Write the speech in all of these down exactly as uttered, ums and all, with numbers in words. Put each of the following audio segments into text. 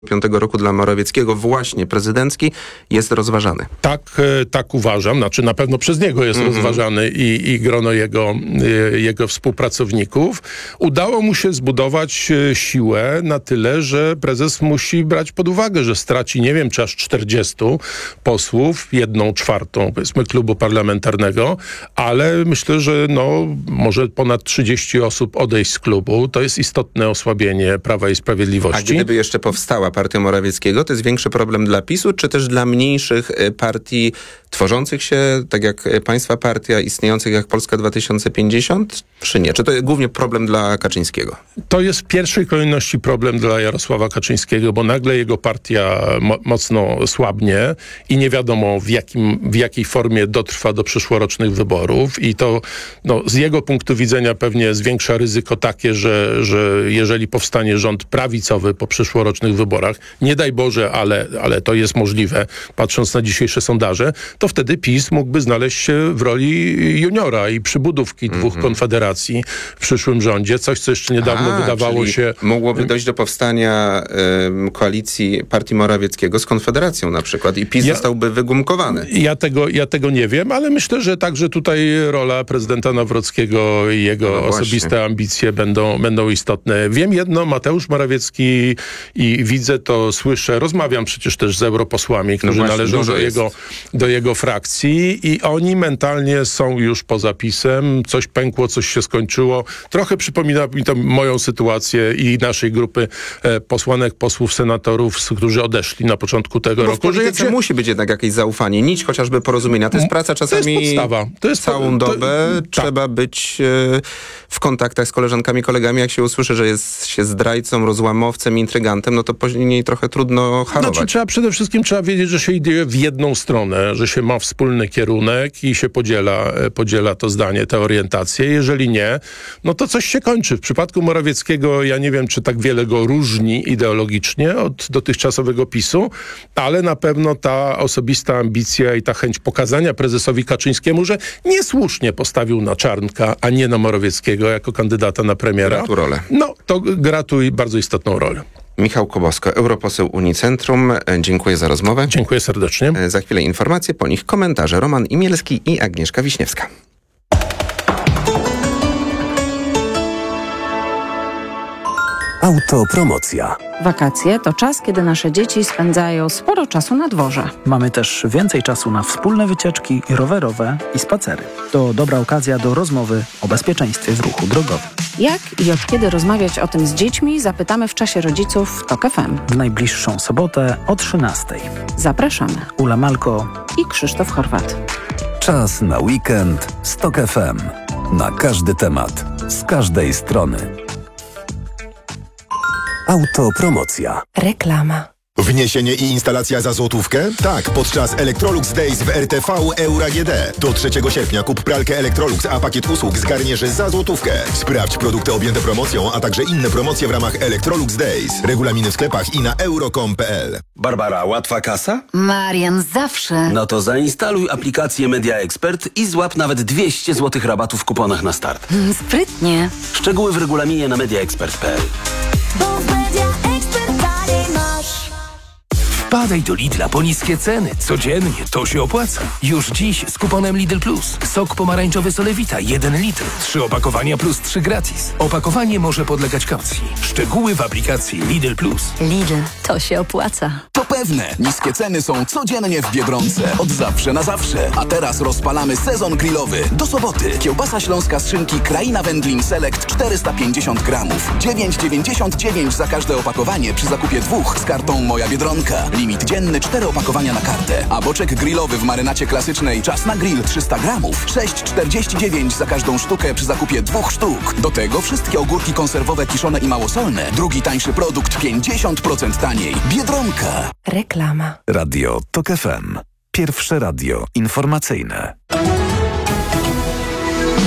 piątego roku dla Morawieckiego, właśnie prezydencki, jest rozważany. Tak, tak uważam. Znaczy na pewno przez niego jest mm-hmm. rozważany i, i grono jego, jego współpracowników. Udało mu się zbudować siłę na tyle, że prezes musi brać pod uwagę, że straci, nie wiem, czy aż czterdziestu posłów, jedną czwartą, powiedzmy, klubu parlamentarnego, ale myślę, że no, może ponad trzydzieści osób odejść z klubu. To jest istotne osłabienie Prawa i Sprawiedliwości. A gdyby jeszcze powstała partia Morawieckiego, to jest większy problem dla PiSu, czy też dla mniejszych partii tworzących się, tak jak Państwa Partia, istniejących jak Polska dwa tysiące pięćdziesiąt, czy nie? Czy to jest głównie problem dla Kaczyńskiego? To jest w pierwszej kolejności problem dla Jarosława Kaczyńskiego, bo nagle jego partia mo- mocno słabnie i nie wiadomo w, jakim, w jakiej formie dotrwa do przyszłorocznych wyborów i to no, z jego punktu widzenia pewnie zwiększa ryzyko takie, że, że jeżeli powstanie rząd prawicowy po przyszłorocznych wyborach, nie daj Boże, ale, ale to jest możliwe, patrząc na dzisiejsze sondaże, to wtedy PiS mógłby znaleźć się w roli juniora i przybudówki dwóch mm-hmm. konfederacji w przyszłym rządzie. Coś, co jeszcze niedawno A, wydawało się... mogłoby dojść do powstania y, koalicji partii Morawieckiego z Konfederacją na przykład i PiS ja, zostałby wygumkowany. Ja tego, ja tego nie wiem, ale myślę, że także tutaj rola prezydenta Nawrockiego i jego no osobiste właśnie. ambicje będą, będą istotne. Wiem jedno, Mateusz Morawiecki i widzę to, słyszę, rozmawiam przecież też z europosłami, którzy no właśnie, należą do jego, do jego frakcji i oni mentalnie są już poza PiS-em. Coś pękło, coś się skończyło. Trochę przypomina mi to moją sytuację i naszej grupy e, posłanek, posłów, senatorów, którzy odeszli na początku tego no roku. W polityce się... musi być jednak jakieś zaufanie, nić chociażby porozumienia. To jest praca czasami to jest podstawa. To jest całą to, dobę. To, Trzeba tak. być e, w kontaktach z koleżankami, kolegami. Jak się usłyszy, że jest się zdrajcą, rozłamowcem, intrygantem, no to później trochę trudno harować. Znaczy, trzeba, przede wszystkim trzeba wiedzieć, że się idzie w jedną stronę, że się ma wspólny kierunek i się podziela, podziela to zdanie, tę orientację. Jeżeli nie, no to coś się kończy. W przypadku Morawieckiego ja nie wiem, czy tak wiele go różni ideologicznie od dotychczasowego PiSu, ale na pewno ta osobista ambicja i ta chęć pokazania prezesowi Kaczyńskiemu, że niesłusznie postawił na Czarnka, a nie na Morawieckiego jako kandydata na premiera. Gra tu rolę. No, to gra tu bardzo istotną rolę. Michał Kobosko, europoseł Unicentrum. Dziękuję za rozmowę. Dziękuję serdecznie. Za chwilę informacje, po nich komentarze. Roman Imielski i Agnieszka Wiśniewska. Autopromocja. Wakacje to czas, kiedy nasze dzieci spędzają sporo czasu na dworze. Mamy też więcej czasu na wspólne wycieczki rowerowe i spacery. To dobra okazja do rozmowy o bezpieczeństwie w ruchu drogowym. Jak i od kiedy rozmawiać o tym z dziećmi, zapytamy w czasie rodziców w TOK F M. W najbliższą sobotę o trzynastej. Zapraszamy. Ula Malko i Krzysztof Chorwat. Czas na weekend z TOK F M. Na każdy temat, z każdej strony. Autopromocja. Reklama. Wniesienie i instalacja za złotówkę? Tak, podczas Electrolux Days w R T V Euro A G D. Do trzeciego sierpnia kup pralkę Electrolux, a pakiet usług zgarniesz za złotówkę. Sprawdź produkty objęte promocją, a także inne promocje w ramach Electrolux Days. Regulaminy w sklepach i na euro kropka com kropka p l. Barbara, łatwa kasa? Marian, zawsze. No to zainstaluj aplikację Media Expert i złap nawet dwieście złotych rabatu w kuponach na start. Hmm, sprytnie. Szczegóły w regulaminie na media expert kropka p l. Bo w Media Expert taniej masz. Wpadaj do Lidla po niskie ceny. Codziennie to się opłaca. Już dziś z kuponem Lidl Plus. Sok pomarańczowy Solewita jeden litr. Trzy opakowania plus trzy gratis. Opakowanie może podlegać kaucji. Szczegóły w aplikacji Lidl Plus. Lidl, to się opłaca. To pewne. Niskie ceny są codziennie w Biedronce. Od zawsze na zawsze. A teraz rozpalamy sezon grillowy. Do soboty. Kiełbasa śląska z szynki Kraina Wędlin Select czterysta pięćdziesiąt gramów. dziewięć dziewięćdziesiąt dziewięć za każde opakowanie przy zakupie dwóch z kartą Moja Biedronka. Limit dzienny cztery opakowania na kartę. A boczek grillowy w marynacie klasycznej Czas na grill trzysta gramów. sześć czterdzieści dziewięć za każdą sztukę przy zakupie dwóch sztuk. Do tego wszystkie ogórki konserwowe kiszone i małosolne. Drugi tańszy produkt pięćdziesiąt procent taniej. Biedronka. Reklama. Radio TOK F M. Pierwsze radio informacyjne.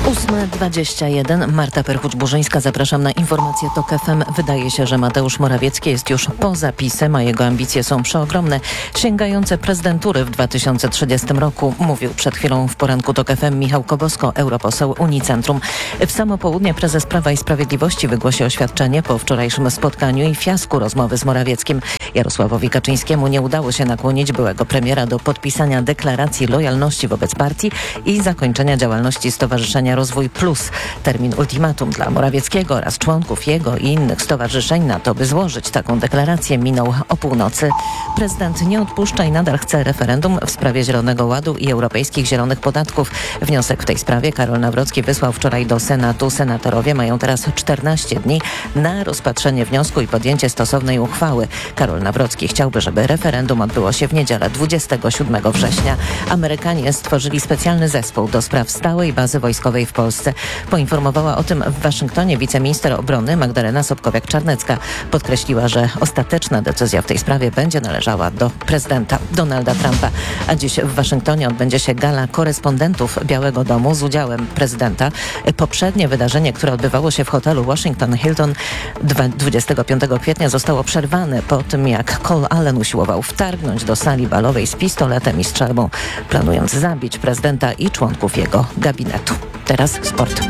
ósma dwadzieścia jeden. Marta Perchuć-Burzyńska. Zapraszam na informację TOK F M. Wydaje się, że Mateusz Morawiecki jest już poza PiS-em, a jego ambicje są przeogromne, sięgające prezydentury w dwa tysiące trzydziestym roku. Mówił przed chwilą w poranku TOK F M Michał Kobosko, europoseł Unicentrum. W samo południe prezes Prawa i Sprawiedliwości wygłosi oświadczenie po wczorajszym spotkaniu i fiasku rozmowy z Morawieckim. Jarosławowi Kaczyńskiemu nie udało się nakłonić byłego premiera do podpisania deklaracji lojalności wobec partii i zakończenia działalności Stowarzyszenia Rozwój Plus. Termin ultimatum dla Morawieckiego oraz członków jego i innych stowarzyszeń na to, by złożyć taką deklarację, minął o północy. Prezydent nie odpuszcza i nadal chce referendum w sprawie Zielonego Ładu i europejskich zielonych podatków. Wniosek w tej sprawie Karol Nawrocki wysłał wczoraj do Senatu. Senatorowie mają teraz czternaście dni na rozpatrzenie wniosku i podjęcie stosownej uchwały. Karol Nawrocki chciałby, żeby referendum odbyło się w niedzielę dwudziestego siódmego września. Amerykanie stworzyli specjalny zespół do spraw stałej bazy wojskowej w Polsce. Poinformowała o tym w Waszyngtonie wiceminister obrony Magdalena Sobkowiak-Czarnecka. Podkreśliła, że ostateczna decyzja w tej sprawie będzie należała do prezydenta Donalda Trumpa. A dziś w Waszyngtonie odbędzie się gala korespondentów Białego Domu z udziałem prezydenta. Poprzednie wydarzenie, które odbywało się w hotelu Washington Hilton dwudziestego piątego kwietnia, zostało przerwane po tym, jak Cole Allen usiłował wtargnąć do sali balowej z pistoletem i strzelbą, planując zabić prezydenta i członków jego gabinetu. Teraz sport.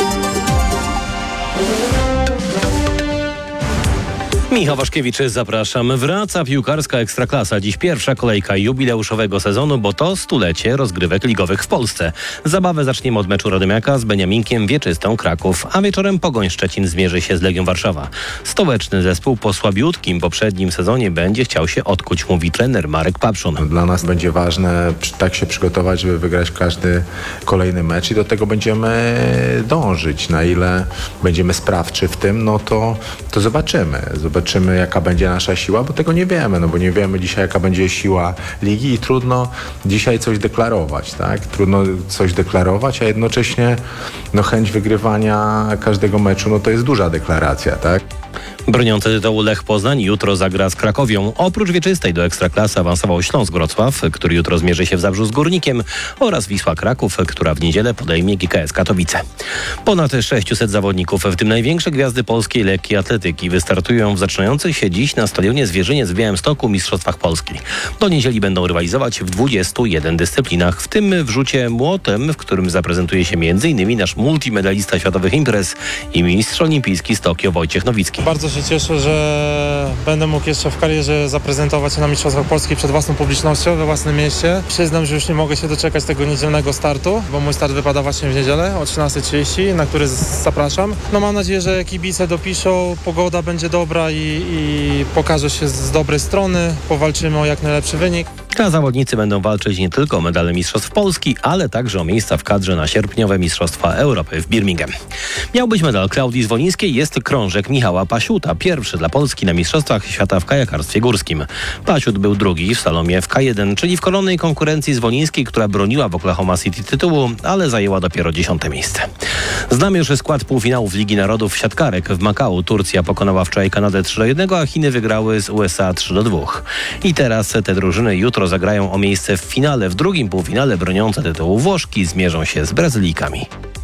Michał Waszkiewicz, zapraszam. Wraca piłkarska Ekstraklasa. Dziś pierwsza kolejka jubileuszowego sezonu, bo to stulecie rozgrywek ligowych w Polsce. Zabawę zaczniemy od meczu Radomiaka z Beniaminkiem Wieczystą Kraków, a wieczorem Pogoń Szczecin zmierzy się z Legią Warszawa. Stołeczny zespół po słabiutkim poprzednim sezonie będzie chciał się odkuć, mówi trener Marek Papszun. Dla nas będzie ważne tak się przygotować, żeby wygrać każdy kolejny mecz i do tego będziemy dążyć. Na ile będziemy sprawczy w tym, no to, to zobaczymy. Zobaczymy, jaka będzie nasza siła, bo tego nie wiemy, no bo nie wiemy dzisiaj, jaka będzie siła ligi i trudno dzisiaj coś deklarować, tak? Trudno coś deklarować, a jednocześnie no, chęć wygrywania każdego meczu, no to jest duża deklaracja, tak? Broniący tytułu Lech Poznań jutro zagra z Krakowią. Oprócz Wieczystej do Ekstraklasy awansował Śląsk Wrocław, który jutro zmierzy się w Zabrzu z Górnikiem, oraz Wisła Kraków, która w niedzielę podejmie G K S Katowice. Ponad sześciuset zawodników, w tym największe gwiazdy polskiej lekkiej atletyki, wystartują w zaczynających się dziś na stadionie Zwierzyniec w Białymstoku Mistrzostwach Polski. Do niedzieli będą rywalizować w dwudziestu jeden dyscyplinach, w tym w rzucie młotem, w którym zaprezentuje się m.in. nasz multimedalista światowych imprez i mistrz olimpijski z Tokio Wojciech Nowicki. Bardzo się cieszę, że będę mógł jeszcze w karierze zaprezentować się na Mistrzostwach Polski przed własną publicznością, we własnym mieście. Przyznam, że już nie mogę się doczekać tego niedzielnego startu, bo mój start wypada właśnie w niedzielę o trzynasta trzydzieści, na który zapraszam. No mam nadzieję, że kibice dopiszą, pogoda będzie dobra i, i pokaże się z dobrej strony, powalczymy o jak najlepszy wynik. A zawodnicy będą walczyć nie tylko o medale Mistrzostw Polski, ale także o miejsca w kadrze na sierpniowe Mistrzostwa Europy w Birmingham. Miał być medal Klaudii Zwolińskiej, jest krążek Michała Pasiuta, pierwszy dla Polski na Mistrzostwach Świata w kajakarstwie górskim. Pasiut był drugi w slalomie w K jeden, czyli w koronnej konkurencji Zwolińskiej, która broniła w Oklahoma City tytułu, ale zajęła dopiero dziesiąte miejsce. Znamy już skład półfinałów Ligi Narodów siatkarek. W Makao Turcja pokonała wczoraj Kanadę trzy do jednego, a Chiny wygrały z U S A trzy do dwóch. I teraz te drużyny jutro zagrają o miejsce w finale. W drugim półfinale broniące tytułu Włoszki zmierzą się z Brazylijkami.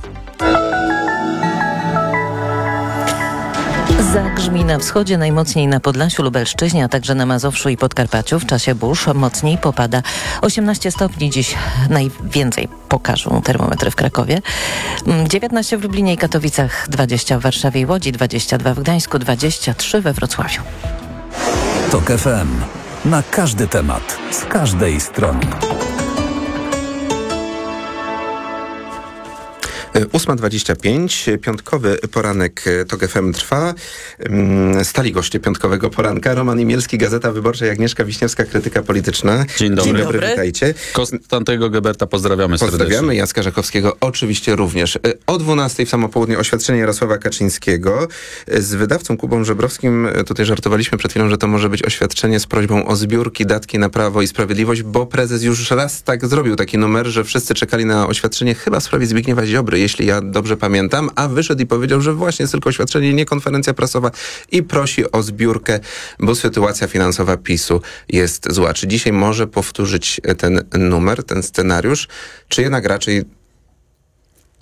Zagrzmi na wschodzie, najmocniej na Podlasiu, Lubelszczyźnie, a także na Mazowszu i Podkarpaciu. W czasie burz mocniej popada osiemnaście stopni. Dziś najwięcej pokażą termometry w Krakowie. dziewiętnaście w Lublinie i Katowicach, dwadzieścia w Warszawie i Łodzi, dwadzieścia dwa w Gdańsku, dwadzieścia trzy we Wrocławiu. TOK F M. Na każdy temat, z każdej strony. ósma dwadzieścia pięć, piątkowy poranek TOK F M trwa. Stali goście piątkowego poranka. Roman Imielski, Gazeta Wyborcza, i Agnieszka Wiśniewska, krytyka polityczna. Dzień dobry. Dzień dobry, witajcie. Konstantego Geberta pozdrawiamy serdecznie. Pozdrawiamy, Jacka Żakowskiego oczywiście również. O dwunastej w samo południe oświadczenie Jarosława Kaczyńskiego. Z wydawcą Kubą Żebrowskim tutaj żartowaliśmy przed chwilą, że to może być oświadczenie z prośbą o zbiórki, datki na Prawo i Sprawiedliwość, bo prezes już raz tak zrobił taki numer, że wszyscy czekali na oświadczenie chyba w sprawie Zbigniewa Ziobry, jeśli ja dobrze pamiętam, a wyszedł i powiedział, że właśnie jest tylko oświadczenie, nie konferencja prasowa, i prosi o zbiórkę, bo sytuacja finansowa PiSu jest zła. Czy dzisiaj może powtórzyć ten numer, ten scenariusz, czy jednak raczej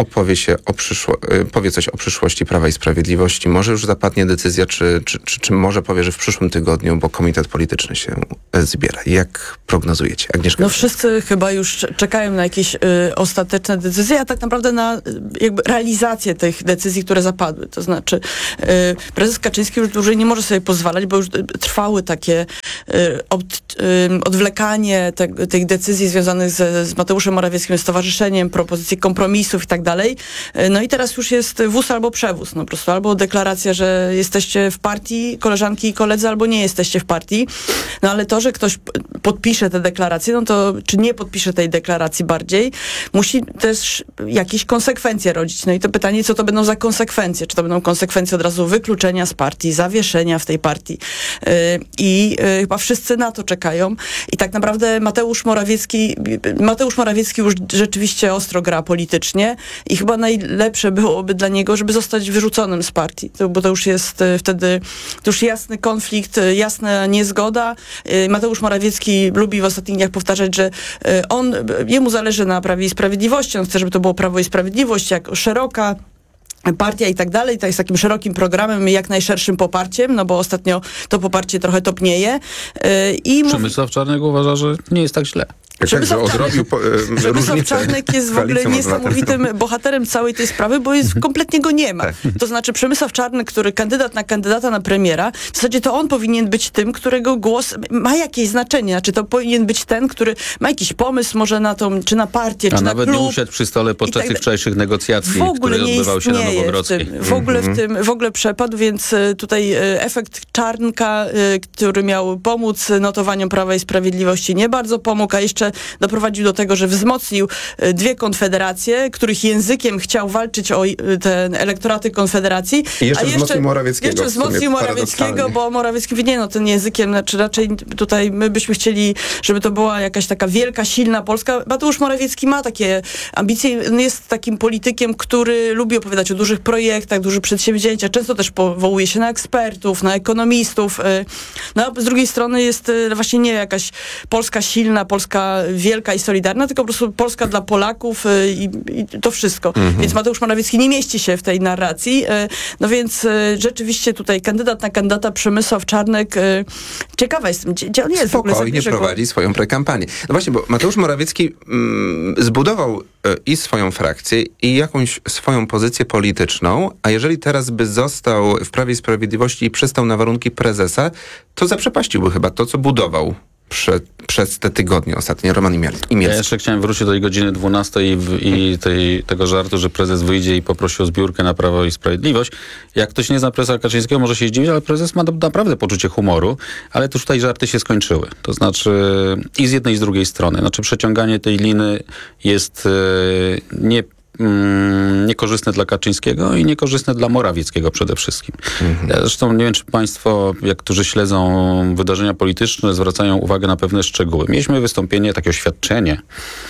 opowie się o przyszło, powie coś o przyszłości Prawa i Sprawiedliwości. Może już zapadnie decyzja, czy, czy, czy, czy może powie, że w przyszłym tygodniu, bo komitet polityczny się zbiera. Jak prognozujecie? Agnieszka? No wszyscy chyba już czekają na jakieś y, ostateczne decyzje, a tak naprawdę na y, jakby realizację tych decyzji, które zapadły. To znaczy y, prezes Kaczyński już dłużej nie może sobie pozwalać, bo już y, trwały takie y, od, y, odwlekanie te, tych decyzji związanych z, z Mateuszem Morawieckim, stowarzyszeniem, propozycje kompromisów i tak dalej. Y, no i teraz już jest wóz albo przewóz. No po prostu albo deklaracja, że jesteście w partii, koleżanki i koledzy, albo nie jesteście w partii. No ale to, że ktoś podpisze tę deklarację, no to czy nie podpisze tej deklaracji bardziej, musi też jakieś konsekwencje rodzić. No i to pytanie, co to będą za konsekwencje? Czy to będą konsekwencje od razu wykluczenia z partii, zawieszenia w tej partii? Yy, I yy, chyba wszyscy na to czekają. I tak naprawdę Mateusz Morawiecki, Mateusz Morawiecki już rzeczywiście ostro gra politycznie i chyba najlepsze byłoby dla niego, żeby zostać wyrzuconym z partii. To, bo to już jest yy, wtedy to już jasny konflikt, yy, jasna niezgoda. Yy, Mateusz Morawiecki lubi w ostatnich dniach powtarzać, że yy, on, jemu zależy na Prawie i Sprawiedliwości, on chce, żeby to było Prawo i Sprawiedliwość, jak szeroka partia i tak dalej, tak z takim szerokim programem i jak najszerszym poparciem, no bo ostatnio to poparcie trochę topnieje. Yy, i Przemysław mówi... Czarnek uważa, że nie jest tak źle. Także odrobił po, e, Przemysław Czarnek jest w ogóle niesamowitym bohaterem całej tej sprawy, bo jest, kompletnie go nie ma. To znaczy Przemysław Czarnek, który kandydat na kandydata na premiera, w zasadzie to on powinien być tym, którego głos ma jakieś znaczenie. Znaczy to powinien być ten, który ma jakiś pomysł może na tą, czy na partię, A czy na klub. A nawet nie usiadł przy stole podczas tych wczorajszych negocjacji, które odbywały się na Nowogrodzkiej. W, w ogóle w tym, w ogóle przepadł, więc tutaj efekt Czarnka, który miał pomóc notowaniom Prawa i Sprawiedliwości, nie bardzo pomógł, a jeszcze doprowadził do tego, że wzmocnił dwie konfederacje, których językiem chciał walczyć o te elektoraty konfederacji. I jeszcze a jeszcze wzmocnił Morawieckiego. Jeszcze wzmocnił Morawieckiego, bo Morawiecki mówi, nie no, ten językiem, znaczy raczej tutaj my byśmy chcieli, żeby to była jakaś taka wielka, silna Polska. Mateusz Morawiecki ma takie ambicje, jest takim politykiem, który lubi opowiadać o dużych projektach, dużych przedsięwzięciach, często też powołuje się na ekspertów, na ekonomistów. No, a z drugiej strony jest właśnie nie jakaś Polska silna, Polska wielka i solidarna, tylko po prostu Polska dla Polaków i, i to wszystko. Mhm. Więc Mateusz Morawiecki nie mieści się w tej narracji. No więc rzeczywiście tutaj kandydat na kandydata Przemysław Czarnek, ciekawa jestem, gdzie, gdzie on jest. Spokojnie prowadzi swoją prekampanię. No właśnie, bo Mateusz Morawiecki mm, zbudował i swoją frakcję, i jakąś swoją pozycję polityczną, a jeżeli teraz by został w Prawie i Sprawiedliwości i przystał na warunki prezesa, to zaprzepaściłby chyba to, co budował Prze, przez te tygodnie ostatnie Roman Imielski. Ja jeszcze chciałem wrócić do tej godziny dwunastej i, w, i tej, tego żartu, że prezes wyjdzie i poprosi o zbiórkę na Prawo i Sprawiedliwość. Jak ktoś nie zna prezesa Kaczyńskiego, może się zdziwić, ale prezes ma naprawdę poczucie humoru, ale też tutaj żarty się skończyły. To znaczy i z jednej i z drugiej strony. Znaczy przeciąganie tej liny jest yy, nie niekorzystne dla Kaczyńskiego i niekorzystne dla Morawieckiego przede wszystkim. Mhm. Zresztą nie wiem, czy państwo, jak którzy śledzą wydarzenia polityczne, zwracają uwagę na pewne szczegóły. Mieliśmy wystąpienie, takie oświadczenie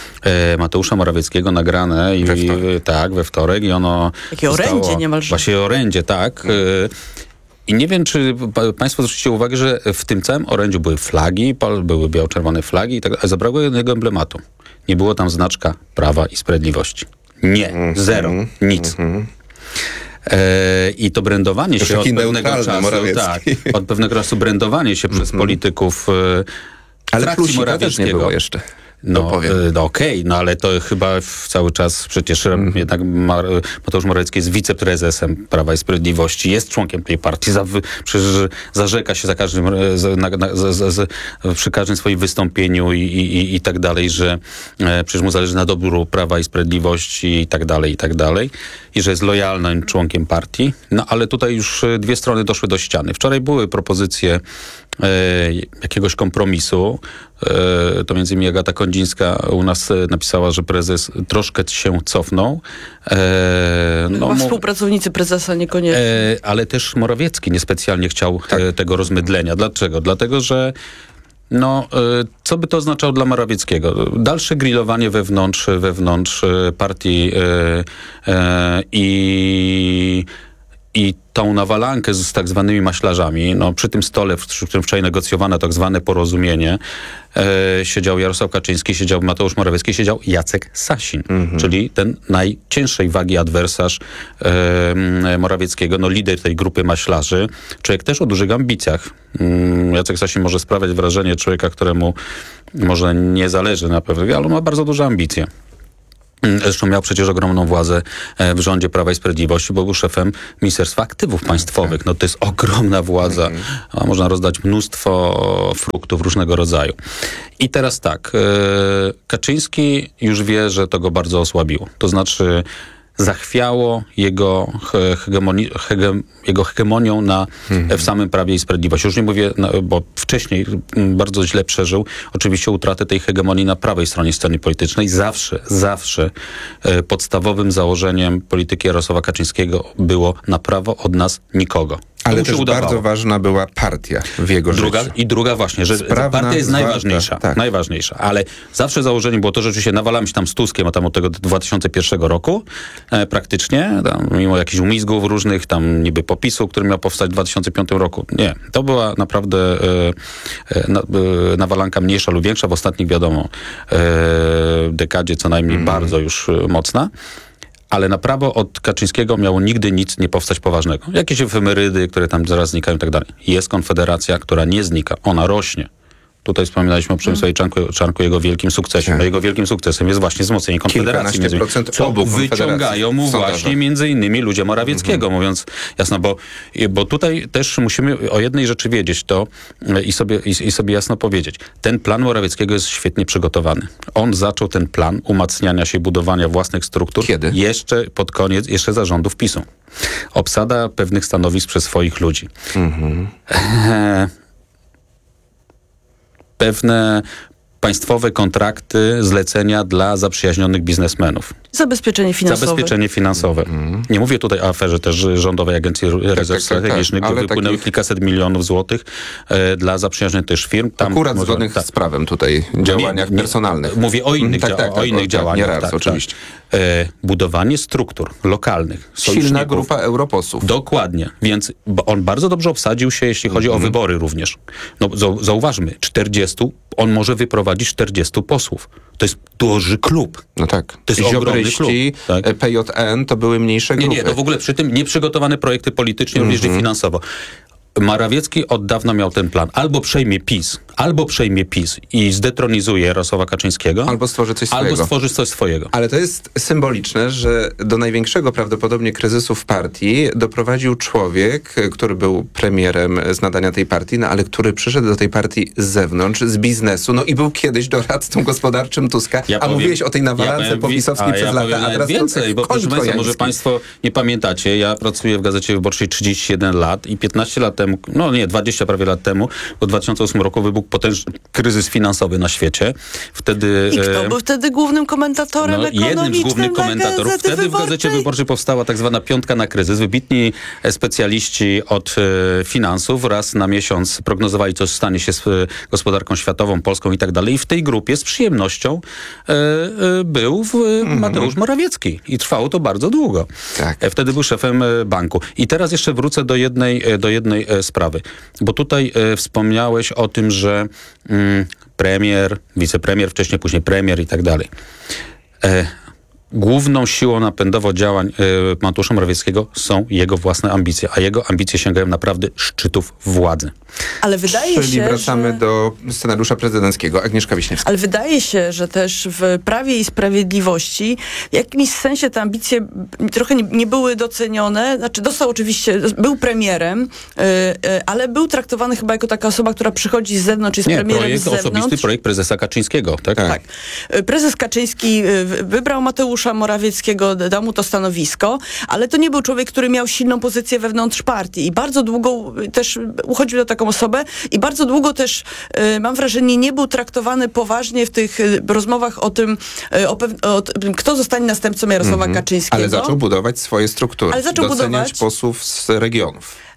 e, Mateusza Morawieckiego nagrane i, we wtorek. tak, we wtorek i ono Takie zostało, orędzie niemalże. Właśnie orędzie, tak. Mhm. E, I nie wiem, czy państwo zwróciliście uwagę, że w tym całym orędziu były flagi, były biało-czerwone flagi i tak, ale zabrakło jednego emblematu. Nie było tam znaczka Prawa i Sprawiedliwości. Nie, zero, mm-hmm. nic. Mm-hmm. E, I to brandowanie się od pewnego czasu, tak, od pewnego czasu brandowanie się mm-hmm. przez polityków e, ale Plusika też nie było jeszcze. No, no okej, okay, no ale to chyba cały czas przecież mm. jednak Mar- Mateusz Morawiecki jest wiceprezesem Prawa i Sprawiedliwości, jest członkiem tej partii, za, przecież zarzeka się za każdym, za, na, na, za, za, za, przy każdym swoim wystąpieniu i, i, i tak dalej, że e, przecież mu zależy na dobru Prawa i Sprawiedliwości i tak dalej, i tak dalej. I że jest lojalnym członkiem partii. No ale tutaj już dwie strony doszły do ściany. Wczoraj były propozycje e, jakiegoś kompromisu. E, to między innymi Agata Kondzińska u nas napisała, że prezes troszkę się cofnął. E, no, Chyba współpracownicy prezesa niekoniecznie. E, ale też Morawiecki niespecjalnie chciał tak. e, tego rozmydlenia. Dlaczego? Dlatego, że no, co by to oznaczało dla Morawieckiego? Dalsze grillowanie wewnątrz, wewnątrz partii yy, yy, i I tą nawalankę z, z tak zwanymi maślarzami, no przy tym stole, przy którym wczoraj negocjowano tak zwane porozumienie, e, siedział Jarosław Kaczyński, siedział Mateusz Morawiecki, siedział Jacek Sasin, mhm. czyli ten najcięższej wagi adwersarz e, Morawieckiego, no lider tej grupy maślarzy, człowiek też o dużych ambicjach. Mm, Jacek Sasin może sprawiać wrażenie człowieka, któremu może nie zależy na pewno, ale ma bardzo duże ambicje. Zresztą miał przecież ogromną władzę w rządzie Prawa i Sprawiedliwości, bo był szefem Ministerstwa Aktywów Państwowych. No to jest ogromna władza. A można rozdać mnóstwo fruktów różnego rodzaju. I teraz tak, Kaczyński już wie, że to go bardzo osłabiło. To znaczy zachwiało jego, hegemoni, hege, jego hegemonią na, mhm. w samym Prawie i Sprawiedliwości. Już nie mówię, bo wcześniej bardzo źle przeżył oczywiście utratę tej hegemonii na prawej stronie sceny politycznej. Zawsze, zawsze e, podstawowym założeniem polityki Jarosława Kaczyńskiego było na prawo od nas nikogo. Ale też udawało. Bardzo ważna była partia w jego druga, życiu. I druga właśnie, że Sprawna, partia jest zwarta, najważniejsza. Tak. Najważniejsza. Ale zawsze założeniem było to, że rzeczywiście nawalamy się tam z Tuskiem, a tam od tego dwa tysiące pierwszego roku e, praktycznie, tam, mimo jakichś umizgów różnych, tam niby popisu, który miał powstać w dwa tysiące piątym roku. Nie. To była naprawdę e, e, na, e, nawalanka mniejsza lub większa. W ostatnich, wiadomo, e, dekadzie co najmniej mm. bardzo już e, mocna. Ale na prawo od Kaczyńskiego miało nigdy nic nie powstać poważnego. Jakieś efemerydy, które tam zaraz znikają i tak dalej. Jest Konfederacja, która nie znika. Ona rośnie. Tutaj wspominaliśmy o Przemysławie Czarnku, Czarnku, jego wielkim sukcesie. No jego wielkim sukcesem jest właśnie wzmocnienie Konfederacji. Co wyciągają mu właśnie między innymi ludzie Morawieckiego, mhm. mówiąc jasno, bo, bo tutaj też musimy o jednej rzeczy wiedzieć to i sobie, i, i sobie jasno powiedzieć. Ten plan Morawieckiego jest świetnie przygotowany. On zaczął ten plan umacniania się, budowania własnych struktur Kiedy? jeszcze pod koniec, jeszcze za rządów PiSu. Obsada pewnych stanowisk przez swoich ludzi. Mhm. E- pewne państwowe kontrakty, zlecenia dla zaprzyjaźnionych biznesmenów. Zabezpieczenie finansowe. Zabezpieczenie finansowe. Mm. Nie mówię tutaj o aferze też Rządowej Agencji Rezerw tak, Strategicznych, tak, tak, gdzie wypłynęły takich... kilkaset milionów złotych e, dla zaprzyjaźnionych też firm. Tam Akurat może, zgodnych tak. z prawem tutaj działaniach nie, nie, personalnych. Mówię o innych, tak, tak, o innych tak, działaniach. Nie raz, tak, oczywiście. Tak. E, budowanie struktur lokalnych. Silna grupa europosłów. Dokładnie. Więc on bardzo dobrze obsadził się, jeśli chodzi mm. o wybory również. No, zauważmy, czterdziestu, on może wyprowadzić czterdziestu posłów. To jest duży klub. No tak. To jest ogromny klub. Tak. P J N to były mniejsze grupy. Nie, nie, to w ogóle przy tym nieprzygotowane projekty politycznie, również mm-hmm. i finansowo. Morawiecki od dawna miał ten plan. Albo przejmie PiS, albo przejmie PiS i zdetronizuje Jarosława Kaczyńskiego. Albo stworzy coś swojego. Albo stworzy coś swojego. Ale to jest symboliczne, że do największego prawdopodobnie kryzysu w partii doprowadził człowiek, który był premierem z nadania tej partii, no ale który przyszedł do tej partii z zewnątrz, z biznesu, no i był kiedyś doradcą gospodarczym Tuska, ja a powiem, mówiłeś o tej nawalance ja popisowskiej przez ja lata, a teraz więcej, bo proszę Państwa, może Państwo nie pamiętacie, ja pracuję w Gazecie Wyborczej trzydzieści jeden lat i piętnaście lat temu, no nie, dwadzieścia prawie lat temu, bo w dwa tysiące ósmym roku wybuchł potężny kryzys finansowy na świecie. Wtedy... I kto był wtedy głównym komentatorem no, ekonomicznym? Jednym z głównych komentatorów. Wtedy wyborczej? w Gazecie Wyborczej powstała tak zwana piątka na kryzys. Wybitni specjaliści od e, finansów raz na miesiąc prognozowali, co stanie się z e, gospodarką światową, polską i tak dalej. I w tej grupie z przyjemnością e, e, był w, mm-hmm. Mateusz Morawiecki. I trwało to bardzo długo. Tak. E, wtedy był szefem e, banku. I teraz jeszcze wrócę do jednej, e, do jednej e, sprawy. Bo tutaj e, wspomniałeś o tym, że mm, premier, wicepremier, wcześniej później premier i tak dalej. E, Główną siłą napędową działań y, Mateusza Morawieckiego są jego własne ambicje, a jego ambicje sięgają naprawdę szczytów władzy. Ale wydaje Czyli się, wracamy że... do scenariusza prezydenckiego. Agnieszka Wiśniewska. Ale wydaje się, że też w Prawie i Sprawiedliwości w jakimś sensie te ambicje trochę nie, nie były docenione. Znaczy dostał oczywiście, był premierem, y, y, ale był traktowany chyba jako taka osoba, która przychodzi z zewnątrz, jest nie, premierem projekt, z zewnątrz. osobisty projekt prezesa Kaczyńskiego. Tak? Tak. tak. Prezes Kaczyński wybrał Mateusza Morawieckiego, dał mu to stanowisko, ale to nie był człowiek, który miał silną pozycję wewnątrz partii i bardzo długo też uchodził do taką osobę i bardzo długo też, y, mam wrażenie, nie był traktowany poważnie w tych y, rozmowach o tym, y, o pew- o t- kto zostanie następcą Jarosława mm-hmm. Kaczyńskiego. Ale zaczął budować swoje struktury. Ale zaczął doceniać budować posłów z regionów.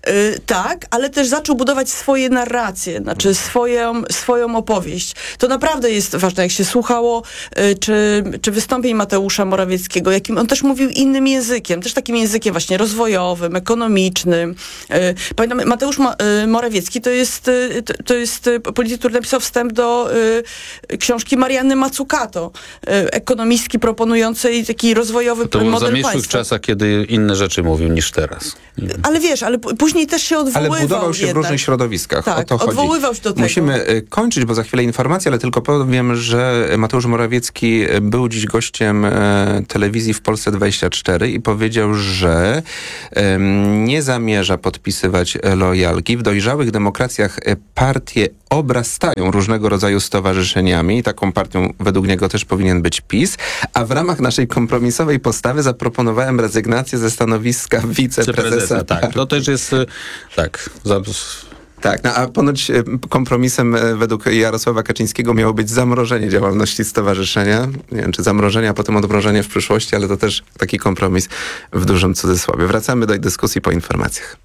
y, tak, ale też zaczął budować swoje narracje, znaczy swoją, swoją opowieść. To naprawdę jest ważne, jak się słuchało y, czy, czy wystąpień Mateusza Morawieckiego, jakim on też mówił innym językiem, też takim językiem właśnie rozwojowym, ekonomicznym. Y, pamiętam, Mateusz Ma, y, Morawiecki to jest, y, to, to jest y, polityk, który napisał wstęp do y, książki Marianny Mazzucato, y, ekonomistki proponującej taki rozwojowy to model państwa. W czasach, kiedy inne rzeczy mówił niż teraz. Ale wiesz, ale p- później też się odwoływał. Ale budował się jednak. w różnych środowiskach. Tak, o to chodzi. odwoływał się do tego. Musimy y, kończyć, bo za chwilę informacje, ale tylko powiem, że Mateusz Morawiecki był dziś gościem y, telewizji w Polsce dwadzieścia cztery i powiedział, że y, nie zamierza podpisywać lojalki. W dojrzałych demokracjach y, partie obrastają różnego rodzaju stowarzyszeniami. Taką partią według niego też powinien być PiS. A w ramach naszej kompromisowej postawy zaproponowałem rezygnację ze stanowiska wiceprezesa. Tak, to też jest tak. Za... Tak, no a ponoć kompromisem według Jarosława Kaczyńskiego miało być zamrożenie działalności stowarzyszenia. Nie wiem, czy zamrożenie, a potem odmrożenie w przyszłości, ale to też taki kompromis w dużym cudzysłowie. Wracamy do dyskusji po informacjach.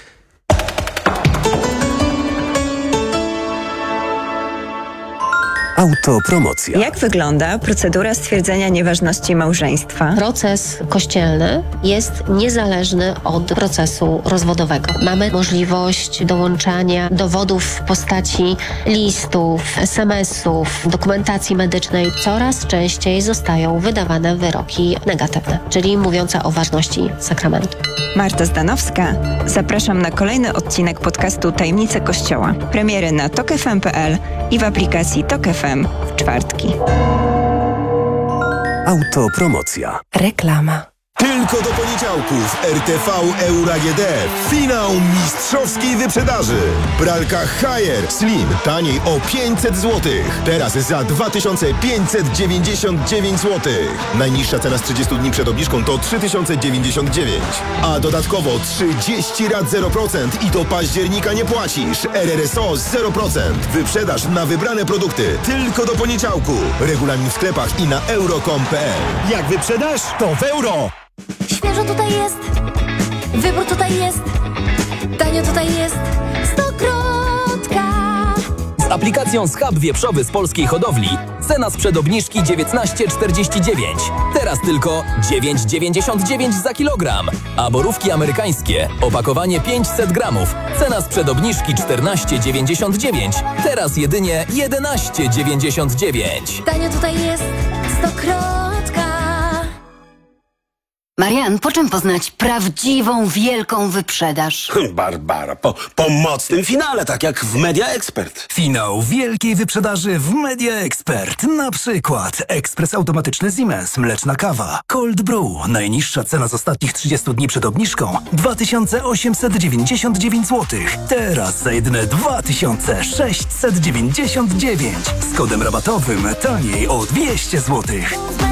Autopromocja. Jak wygląda procedura stwierdzenia nieważności małżeństwa? Proces kościelny jest niezależny od procesu rozwodowego. Mamy możliwość dołączania dowodów w postaci listów, es em esów, dokumentacji medycznej. Coraz częściej zostają wydawane wyroki negatywne, czyli mówiące o ważności sakramentu. Marta Zdanowska. Zapraszam na kolejny odcinek podcastu Tajemnice Kościoła. Premiery na tok f m kropka p l i w aplikacji Tok F M w czwartki. Autopromocja. Reklama. Tylko do poniedziałków R T V Euro A G D. Finał mistrzowskiej wyprzedaży. Pralka Haier Slim taniej o pięćset złotych. Teraz za dwa tysiące pięćset dziewięćdziesiąt dziewięć złotych. Najniższa cena z trzydziestu dni przed obniżką to trzy tysiące dziewięćdziesiąt dziewięć. A dodatkowo trzydzieści rat zero procent i do października nie płacisz. R R S O zero procent. Wyprzedaż na wybrane produkty. Tylko do poniedziałku. Regulamin w sklepach i na euro kropka com kropka p l. Jak wyprzedasz, to w euro. Świeżo tutaj jest, wybór tutaj jest, tanio tutaj jest, Stokrotka. Z aplikacją Schab Wieprzowy z polskiej hodowli cena sprzed obniżki dziewiętnaście czterdzieści dziewięć. Teraz tylko dziewięć dziewięćdziesiąt dziewięć za kilogram. A borówki amerykańskie, opakowanie pięćset gramów. Cena sprzed obniżki czternaście dziewięćdziesiąt dziewięć. Teraz jedynie jedenaście dziewięćdziesiąt dziewięć. Tanio tutaj jest, Stokrotka. Marian, po czym poznać prawdziwą, wielką wyprzedaż? Barbara, po, po mocnym finale, tak jak w Media Expert. Finał wielkiej wyprzedaży w Media Expert. Na przykład ekspres automatyczny Siemens, mleczna kawa, Cold Brew. Najniższa cena z ostatnich trzydziestu dni przed obniżką dwa tysiące osiemset dziewięćdziesiąt dziewięć złotych. Teraz za jedyne dwa tysiące sześćset dziewięćdziesiąt dziewięć. Z kodem rabatowym taniej o dwieście złotych.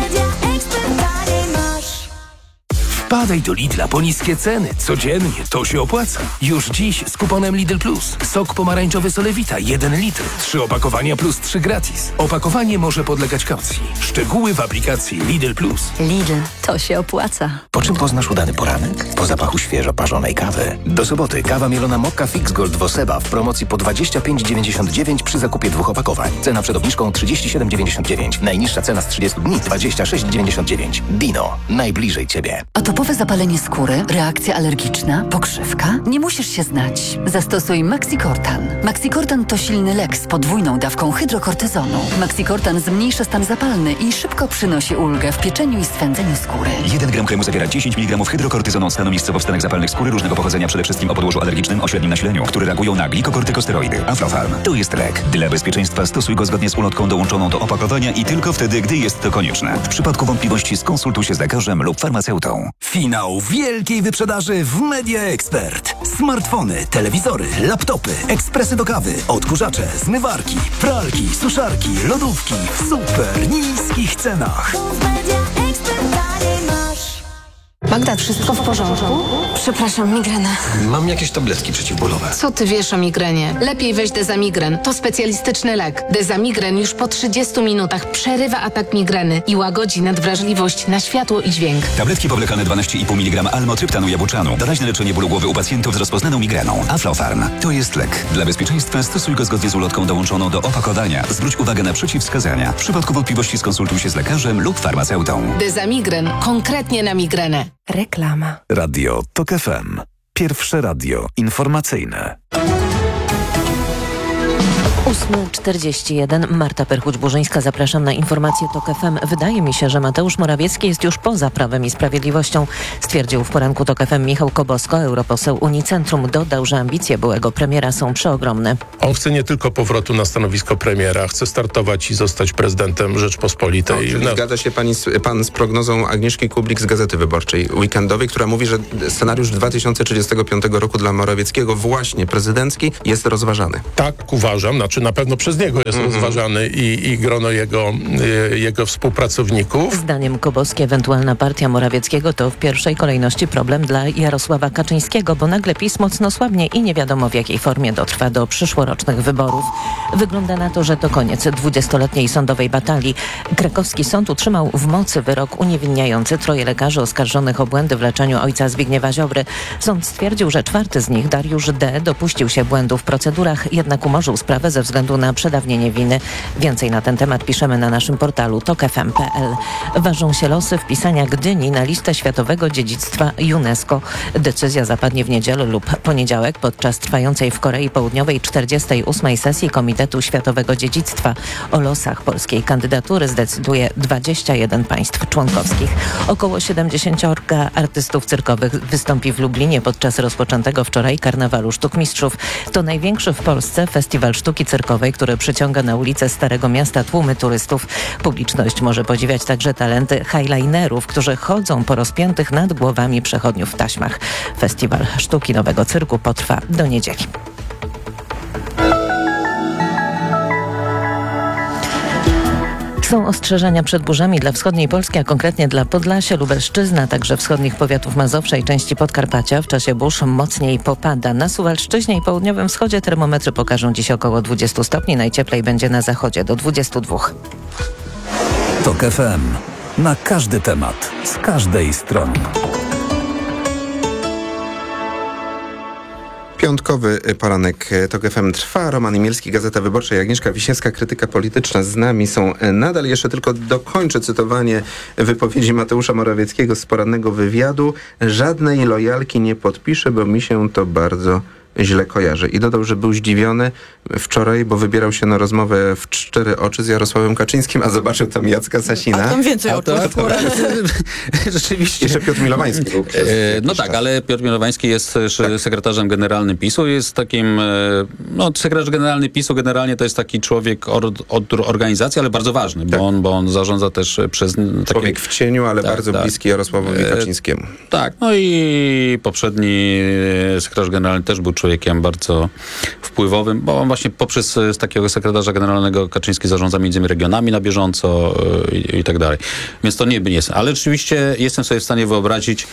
Wpadaj do Lidla po niskie ceny. Codziennie to się opłaca. Już dziś z kuponem Lidl Plus. Sok pomarańczowy Solewita jeden litr. Trzy opakowania plus trzy gratis. Opakowanie może podlegać kaucji. Szczegóły w aplikacji Lidl Plus. Lidl, to się opłaca. Po czym poznasz udany poranek? Po zapachu świeżo parzonej kawy. Do soboty kawa mielona Mokka Fix Gold Woseba w promocji po dwadzieścia pięć dziewięćdziesiąt dziewięć przy zakupie dwóch opakowań. Cena przed obniżką trzydzieści siedem dziewięćdziesiąt dziewięć. Najniższa cena z trzydziestu dni dwadzieścia sześć dziewięćdziesiąt dziewięć. Dino. Najbliżej Ciebie. Atopowe zapalenie skóry, reakcja alergiczna, pokrzywka? Nie musisz się znać. Zastosuj Maxicortan. Maxicortan to silny lek z podwójną dawką hydrokortyzonu. Maxicortan zmniejsza stan zapalny i szybko przynosi ulgę w pieczeniu i swędzeniu skóry. jeden gram kremu zawiera dziesięć miligramów hydrokortyzonu stanu miejscowo-wstanek zapalnych skóry różnego pochodzenia, przede wszystkim o podłożu alergicznym o średnim nasileniu, które reagują na glikokortykosteroidy. Aflofarm. To jest lek. Dla bezpieczeństwa stosuj go zgodnie z ulotką dołączoną do opakowania i tylko wtedy, gdy jest to konieczne. W przypadku wątpliwości skonsultuj się z lekarzem lub farmaceutą. Finał wielkiej wyprzedaży w Media Expert. Smartfony, telewizory, laptopy, ekspresy do kawy, odkurzacze, zmywarki, pralki, suszarki, lodówki w super niskich cenach. Bagdad, wszystko w porządku? Przepraszam, migrena. Mam jakieś tabletki przeciwbólowe. Co ty wiesz o migrenie? Lepiej weź Dezamigren. To specjalistyczny lek. Dezamigren już po trzydziestu minutach przerywa atak migreny i łagodzi nadwrażliwość na światło i dźwięk. Tabletki powlekane dwanaście i pół miligrama almotryptanu jabłczanu. Doraźne leczenie bólu głowy u pacjentów z rozpoznaną migreną. Aflofarm. To jest lek. Dla bezpieczeństwa stosuj go zgodnie z ulotką dołączoną do opakowania. Zwróć uwagę na przeciwwskazania. W przypadku wątpliwości skonsultuj się z lekarzem lub farmaceutą. Dezamigren. Konkretnie na migrenę. Reklama. Radio TOK F M. Pierwsze radio informacyjne. ósma czterdzieści jeden. Marta Perchuć-Burzyńska. Zapraszam na informację TOK F M. Wydaje mi się, że Mateusz Morawiecki jest już poza Prawem i Sprawiedliwością, stwierdził w poranku TOK F M Michał Kobosko, europoseł Unicentrum. Dodał, że ambicje byłego premiera są przeogromne. On chce nie tylko powrotu na stanowisko premiera, chce startować i zostać prezydentem Rzeczpospolitej. No, czyli no. Zgadza się pani, pan z prognozą Agnieszki Kublik z Gazety Wyborczej weekendowej, która mówi, że scenariusz dwa tysiące trzydziestego piątego roku dla Morawieckiego, właśnie prezydencki, jest rozważany. Tak, uważam. Znaczy na pewno przez niego jest mm-hmm. rozważany i, i grono jego, y, jego współpracowników. Zdaniem Koboski ewentualna partia Morawieckiego to w pierwszej kolejności problem dla Jarosława Kaczyńskiego, bo nagle PiS mocno słabnie i nie wiadomo w jakiej formie dotrwa do przyszłorocznych wyborów. Wygląda na to, że to koniec dwudziestoletniej sądowej batalii. Krakowski sąd utrzymał w mocy wyrok uniewinniający troje lekarzy oskarżonych o błędy w leczeniu ojca Zbigniewa Ziobry. Sąd stwierdził, że czwarty z nich, Dariusz D., dopuścił się błędu w procedurach, jednak umorzył sprawę ze względu na przedawnienie winy. Więcej na ten temat piszemy na naszym portalu tok f m kropka p l. Ważą się losy wpisania Gdyni na listę Światowego Dziedzictwa UNESCO. Decyzja zapadnie w niedzielę lub poniedziałek podczas trwającej w Korei Południowej czterdziestej ósmej sesji Komitetu Światowego Dziedzictwa. O losach polskiej kandydatury zdecyduje dwadzieścia jeden państw członkowskich. Około siedemdziesięciu artystów cyrkowych wystąpi w Lublinie podczas rozpoczętego wczoraj Karnawalu Sztuk Mistrzów. To największy w Polsce festiwal sztuki cyrkowej, który przyciąga na ulice Starego Miasta tłumy turystów. Publiczność może podziwiać także talenty highlinerów, którzy chodzą po rozpiętych nad głowami przechodniów w taśmach. Festiwal Sztuki Nowego Cyrku potrwa do niedzieli. Są ostrzeżenia przed burzami dla wschodniej Polski, a konkretnie dla Podlasia, Lubelszczyzny, a także wschodnich powiatów Mazowsza i części Podkarpacia. W czasie burz mocniej popada. Na Suwalszczyźnie i południowym wschodzie termometry pokażą dziś około dwudziestu stopni. Najcieplej będzie na zachodzie do dwudziestu dwóch. TOK F M. Na każdy temat. Z każdej strony. Piątkowy poranek TOK F M trwa. Roman Imielski, Gazeta Wyborcza i Agnieszka Wiśniewska, krytyka polityczna z nami są nadal. Jeszcze tylko dokończę cytowanie wypowiedzi Mateusza Morawieckiego z porannego wywiadu. Żadnej lojalki nie podpiszę, bo mi się to bardzo źle kojarzy. I dodał, że był zdziwiony wczoraj, bo wybierał się na rozmowę w cztery oczy z Jarosławem Kaczyńskim, a zobaczył tam Jacka Sasina. A tam więcej oczu. Rzeczywiście. Jeszcze Piotr Milowański. Był przez, e, no tak, czas. ale Piotr Milowański jest tak. sekretarzem generalnym PiSu. Jest takim, no sekretarz generalny PiSu generalnie to jest taki człowiek od, od organizacji, ale bardzo ważny, tak. bo, on, bo on zarządza też przez... Takie, człowiek w cieniu, ale tak, bardzo tak. bliski Jarosławowi Kaczyńskiemu. E, tak, no i poprzedni sekretarz generalny też był człowiekiem bardzo wpływowym, bo on właśnie poprzez takiego sekretarza generalnego Kaczyński zarządza między innymi regionami na bieżąco i, i tak dalej. Więc to nie jest. Ale rzeczywiście jestem sobie w stanie wyobrazić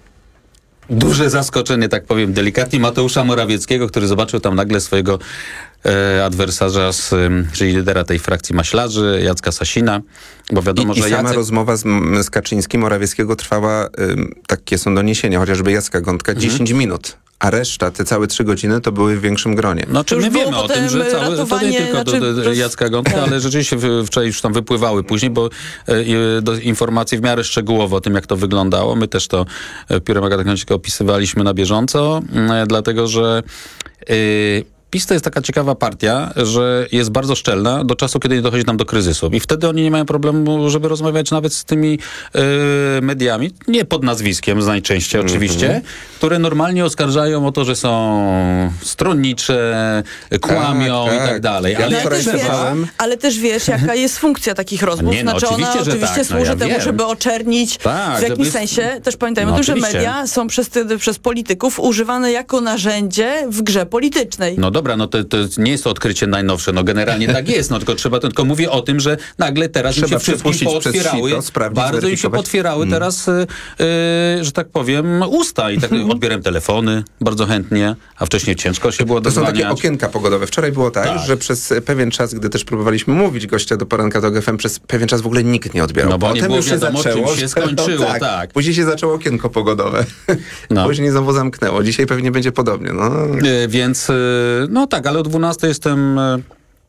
duże zaskoczenie, tak powiem delikatnie, Mateusza Morawieckiego, który zobaczył tam nagle swojego e, adwersarza, z, czyli lidera tej frakcji maślarzy, Jacka Sasina, bo wiadomo, I, że i sama Jacek... rozmowa z, z Kaczyńskim, Morawieckiego trwała, ym, takie są doniesienia, chociażby Jacka Gądka, mhm. dziesięć minut. A reszta, te całe trzy godziny, to były w większym gronie. No, czy my wiemy o tym, że całe, to nie tylko znaczy, do, do Jacka Gądka, ale rzeczywiście wczoraj już tam wypływały później, bo e, do informacji w miarę szczegółowo o tym, jak to wyglądało. My też to w Piórem Agaty opisywaliśmy na bieżąco, e, dlatego, że e, PiS to jest taka ciekawa partia, że jest bardzo szczelna do czasu, kiedy nie dochodzi nam do kryzysu. I wtedy oni nie mają problemu, żeby rozmawiać nawet z tymi y, mediami, nie pod nazwiskiem najczęściej oczywiście, mm-hmm. które normalnie oskarżają o to, że są stronnicze, kłamią tak, tak. i tak dalej. Ale, ale, też wiesz, ale też wiesz, jaka jest funkcja takich rozmów. Nie, no, znaczy oczywiście, ona że oczywiście tak. służy no, ja temu, wiem. żeby oczernić tak, w jakimś żeby... sensie. Też pamiętajmy no, o tym, że oczywiście. media są przez, przez polityków używane jako narzędzie w grze politycznej. No dobra, no to, to nie jest to odkrycie najnowsze, no generalnie tak jest, no tylko trzeba, to, tylko mówię o tym, że nagle teraz im się wszystkim pootwierały, bardzo im się potwierały hmm. teraz, y, y, że tak powiem, usta i tak odbieram telefony bardzo chętnie, a wcześniej ciężko się było dozwaniać. To są takie okienka pogodowe. Wczoraj było tak, tak, że przez pewien czas, gdy też próbowaliśmy mówić gościa do poranka do G F M, przez pewien czas w ogóle nikt nie odbierał. No bo Potem nie było już się wiadomo, zaczęło, czym się skończyło, tak. tak. Później się zaczęło okienko pogodowe. No. Później znowu zamknęło. Dzisiaj pewnie będzie podobnie. No. Yy, więc, yy, no tak, ale o dwunastej jestem... Yy...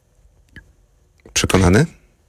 Przekonany?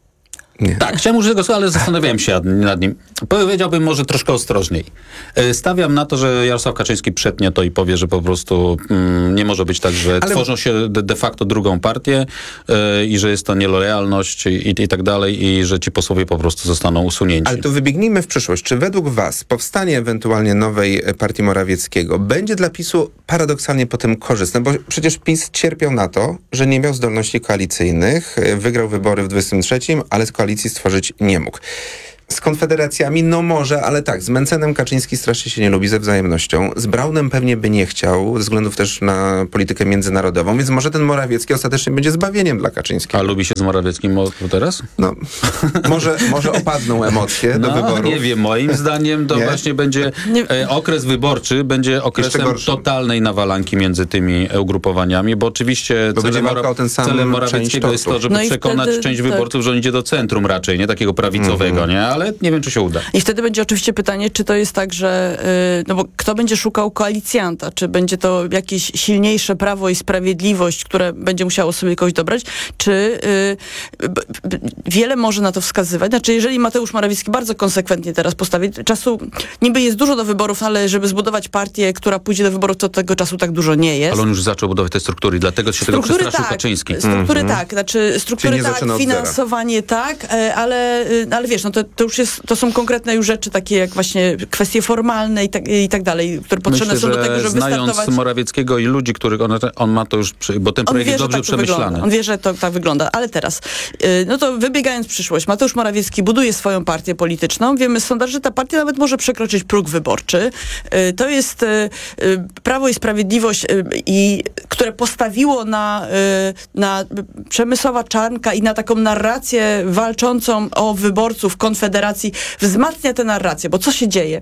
Nie. Tak, chciałem użyć tego słowa, ale zastanawiałem się nad nim. Powiedziałbym może troszkę ostrożniej. Stawiam na to, że Jarosław Kaczyński przetnie to i powie, że po prostu mm, nie może być tak, że ale... tworzą się de, de facto drugą partię yy, i że jest to nielojalność i, i tak dalej i że ci posłowie po prostu zostaną usunięci. Ale to wybiegnijmy w przyszłość. Czy według was powstanie ewentualnie nowej partii Morawieckiego będzie dla PiSu paradoksalnie potem korzystne? Bo przecież PiS cierpiał na to, że nie miał zdolności koalicyjnych, wygrał wybory w dwudziestym trzecim, ale z koalicji stworzyć nie mógł. Z Konfederacjami, no może, ale tak, z Mencenem Kaczyński strasznie się nie lubi ze wzajemnością. Z Braunem pewnie by nie chciał, ze względów też na politykę międzynarodową, więc może ten Morawiecki ostatecznie będzie zbawieniem dla Kaczyńskiego. A lubi się z Morawieckim teraz? No, może, może opadną emocje no, do wyborów. Nie wiem, moim zdaniem to nie? właśnie będzie e, okres wyborczy, będzie okresem totalnej nawalanki między tymi ugrupowaniami, bo oczywiście bo celem, Mora- o ten sam celem Morawieckiego jest to, żeby no przekonać wtedy, część tak. wyborców, że on idzie do centrum raczej, nie takiego prawicowego, mm-hmm. nie? Ale nie wiem, czy się uda. I wtedy będzie oczywiście pytanie, czy to jest tak, że yy, no bo kto będzie szukał koalicjanta? Czy będzie to jakieś silniejsze Prawo i Sprawiedliwość, które będzie musiało sobie kogoś dobrać? Czy yy, b, b, wiele może na to wskazywać? Znaczy, jeżeli Mateusz Morawiecki bardzo konsekwentnie teraz postawi, czasu niby jest dużo do wyborów, ale żeby zbudować partię, która pójdzie do wyborów, to tego czasu tak dużo nie jest. Ale on już zaczął budować te struktury, dlatego się struktury tego przestraszył tak, Kaczyński. Struktury mm-hmm. tak, znaczy struktury tak, finansowanie tak, ale, ale wiesz, no to, to już jest, to są konkretne już rzeczy takie jak właśnie kwestie formalne i tak, i tak dalej, które potrzebne Myślę, są do tego, żeby znając wystartować. Morawieckiego i ludzi, których on, on ma to już, bo ten projekt jest dobrze tak przemyślany. On wie, że to tak wygląda, ale teraz, yy, no to wybiegając w przyszłość, Mateusz Morawiecki buduje swoją partię polityczną. Wiemy z sondaży, że ta partia nawet może przekroczyć próg wyborczy. Yy, to jest yy, Prawo i Sprawiedliwość, yy, i, które postawiło na, yy, na Przemysława Czarnka i na taką narrację walczącą o wyborców Konfederacji, wzmacnia tę narrację, bo co się dzieje?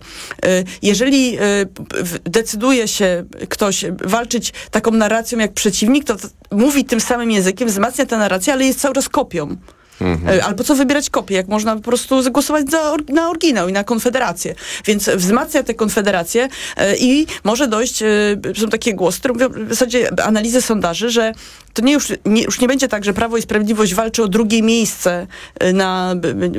Jeżeli decyduje się ktoś walczyć taką narracją jak przeciwnik, to mówi tym samym językiem, wzmacnia tę narrację, ale jest cały czas kopią. Mhm. Albo co wybierać kopię, jak można po prostu zagłosować za, na oryginał i na Konfederację. Więc wzmacnia tę Konfederację i może dojść, są takie głosy, które mówią w zasadzie analizy sondaży, że to nie już, nie, już nie będzie tak, że Prawo i Sprawiedliwość walczy o drugie miejsce na...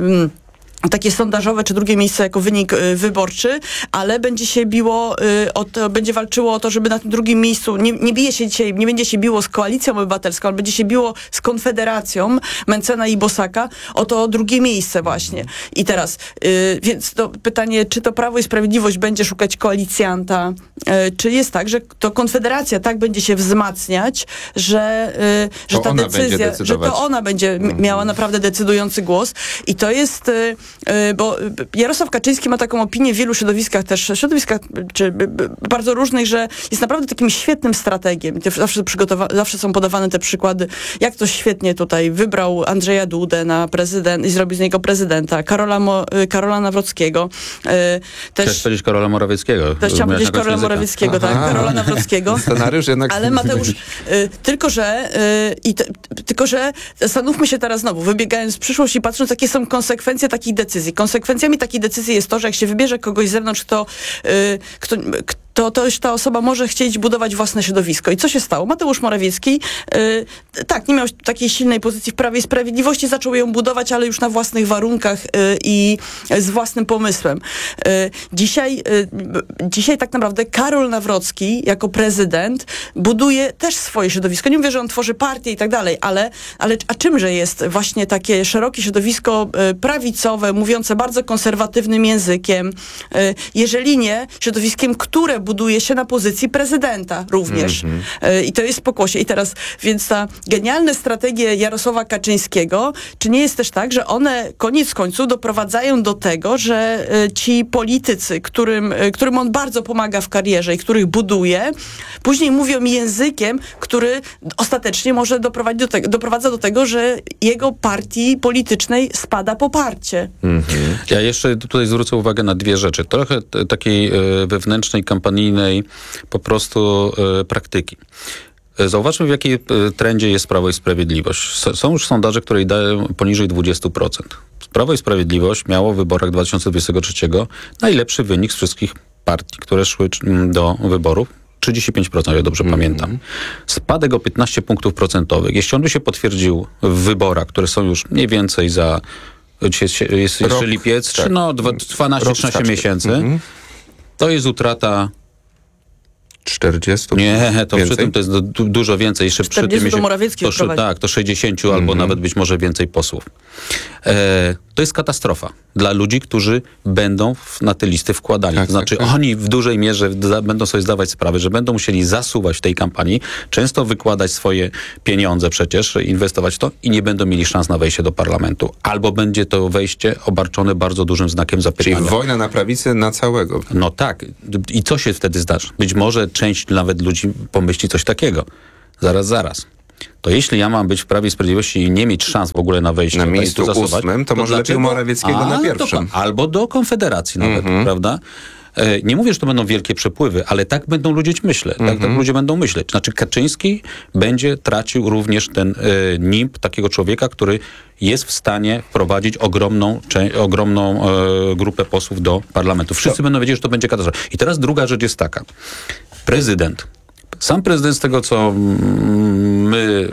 takie sondażowe, czy drugie miejsce jako wynik y, wyborczy, ale będzie się biło, y, o to, będzie walczyło o to, żeby na tym drugim miejscu, nie, nie bije się dzisiaj, nie będzie się biło z Koalicją Obywatelską, ale będzie się biło z Konfederacją Mencena i Bosaka o to drugie miejsce właśnie. I teraz, y, więc to pytanie, czy to Prawo i Sprawiedliwość będzie szukać koalicjanta, y, czy jest tak, że to Konfederacja tak będzie się wzmacniać, że, y, że ta decyzja, że to ona będzie m- miała naprawdę decydujący głos. I to jest y, bo Jarosław Kaczyński ma taką opinię w wielu środowiskach też, środowiskach czy bardzo różnych, że jest naprawdę takim świetnym strategiem. Zawsze, przygotowa- zawsze są podawane te przykłady, jak to świetnie tutaj wybrał Andrzeja Dudę na prezydent i zrobił z niego prezydenta, Karola, Mo- Karola Nawrockiego. Też Chcesz powiedzieć Karola Morawieckiego. Też chciałam powiedzieć Karola Morawieckiego, tak, Karola Nawrockiego. Scenariusz jednak... Ale Mateusz, y, tylko, że y, i te, tylko, że zastanówmy się teraz znowu, wybiegając w przyszłość i patrząc, jakie są konsekwencje takich decyzji. Konsekwencjami takiej decyzji jest to, że jak się wybierze kogoś z zewnątrz, kto, yy, kto, to, to już ta osoba może chcieć budować własne środowisko. I co się stało? Mateusz Morawiecki yy, tak, nie miał takiej silnej pozycji w Prawie i Sprawiedliwości, zaczął ją budować, ale już na własnych warunkach yy, i z własnym pomysłem. Yy, dzisiaj, yy, dzisiaj tak naprawdę Karol Nawrocki jako prezydent buduje też swoje środowisko. Nie mówię, że on tworzy partię i tak dalej, ale, ale a czymże jest właśnie takie szerokie środowisko yy, prawicowe, mówiące bardzo konserwatywnym językiem, yy, jeżeli nie środowiskiem, które buduje się na pozycji prezydenta również. Mm-hmm. I to jest pokłosie. I teraz, więc ta genialne strategie Jarosława Kaczyńskiego, czy nie jest też tak, że one koniec końców doprowadzają do tego, że ci politycy, którym, którym on bardzo pomaga w karierze i których buduje, później mówią językiem, który ostatecznie może doprowadzić do tego, doprowadza do tego, że jego partii politycznej spada poparcie. Mm-hmm. Ja jeszcze tutaj zwrócę uwagę na dwie rzeczy. Trochę t- takiej e, wewnętrznej, kampanijnej po prostu e, praktyki. Zauważmy, w jakiej trendzie jest Prawo i Sprawiedliwość. Są już sondaże, które dają poniżej dwadzieścia procent. Prawo i Sprawiedliwość miało w wyborach dwa tysiące dwudziestego trzeciego najlepszy wynik z wszystkich partii, które szły do wyborów. trzydzieści pięć procent, jak dobrze mm-hmm. pamiętam. Spadek o piętnaście punktów procentowych. Jeśli on by się potwierdził w wyborach, które są już mniej więcej za jest, jest jeszcze Rok, lipiec, tak. czy no dwanaście trzynaście miesięcy, mm-hmm. to jest utrata czterdzieści? Nie, to więcej? Przy tym to jest du- dużo więcej. Jeszcze przy tym do Morawieckiego to, tak, to sześćdziesiąt mm-hmm. albo nawet być może więcej posłów. E, to jest katastrofa dla ludzi, którzy będą w, na te listy wkładani. Tak, to znaczy tak, tak. oni w dużej mierze da, będą sobie zdawać sprawę, że będą musieli zasuwać w tej kampanii, często wykładać swoje pieniądze przecież, inwestować w to i nie będą mieli szans na wejście do parlamentu. Albo będzie to wejście obarczone bardzo dużym znakiem zapytania. Czyli wojna na prawicy na całego. No tak. I co się wtedy zdarzy? Być może część nawet ludzi pomyśli coś takiego. Zaraz, zaraz. To jeśli ja mam być w Prawie i Sprawiedliwości i nie mieć szans w ogóle na wejście na miejscu ósmym, to, to może lepiej Morawieckiego A, na pierwszym. To, albo do Konfederacji nawet, mm-hmm. prawda? E, nie mówię, że to będą wielkie przepływy, ale tak będą ludzie myśleć. Mm-hmm. Tak, tak ludzie będą myśleć. Znaczy Kaczyński będzie tracił również ten e, nimb takiego człowieka, który jest w stanie wprowadzić ogromną, cze- ogromną e, grupę posłów do parlamentu. Wszyscy to... będą wiedzieć, że to będzie katastrofa. I teraz druga rzecz jest taka. Prezydent. Sam prezydent, z tego co my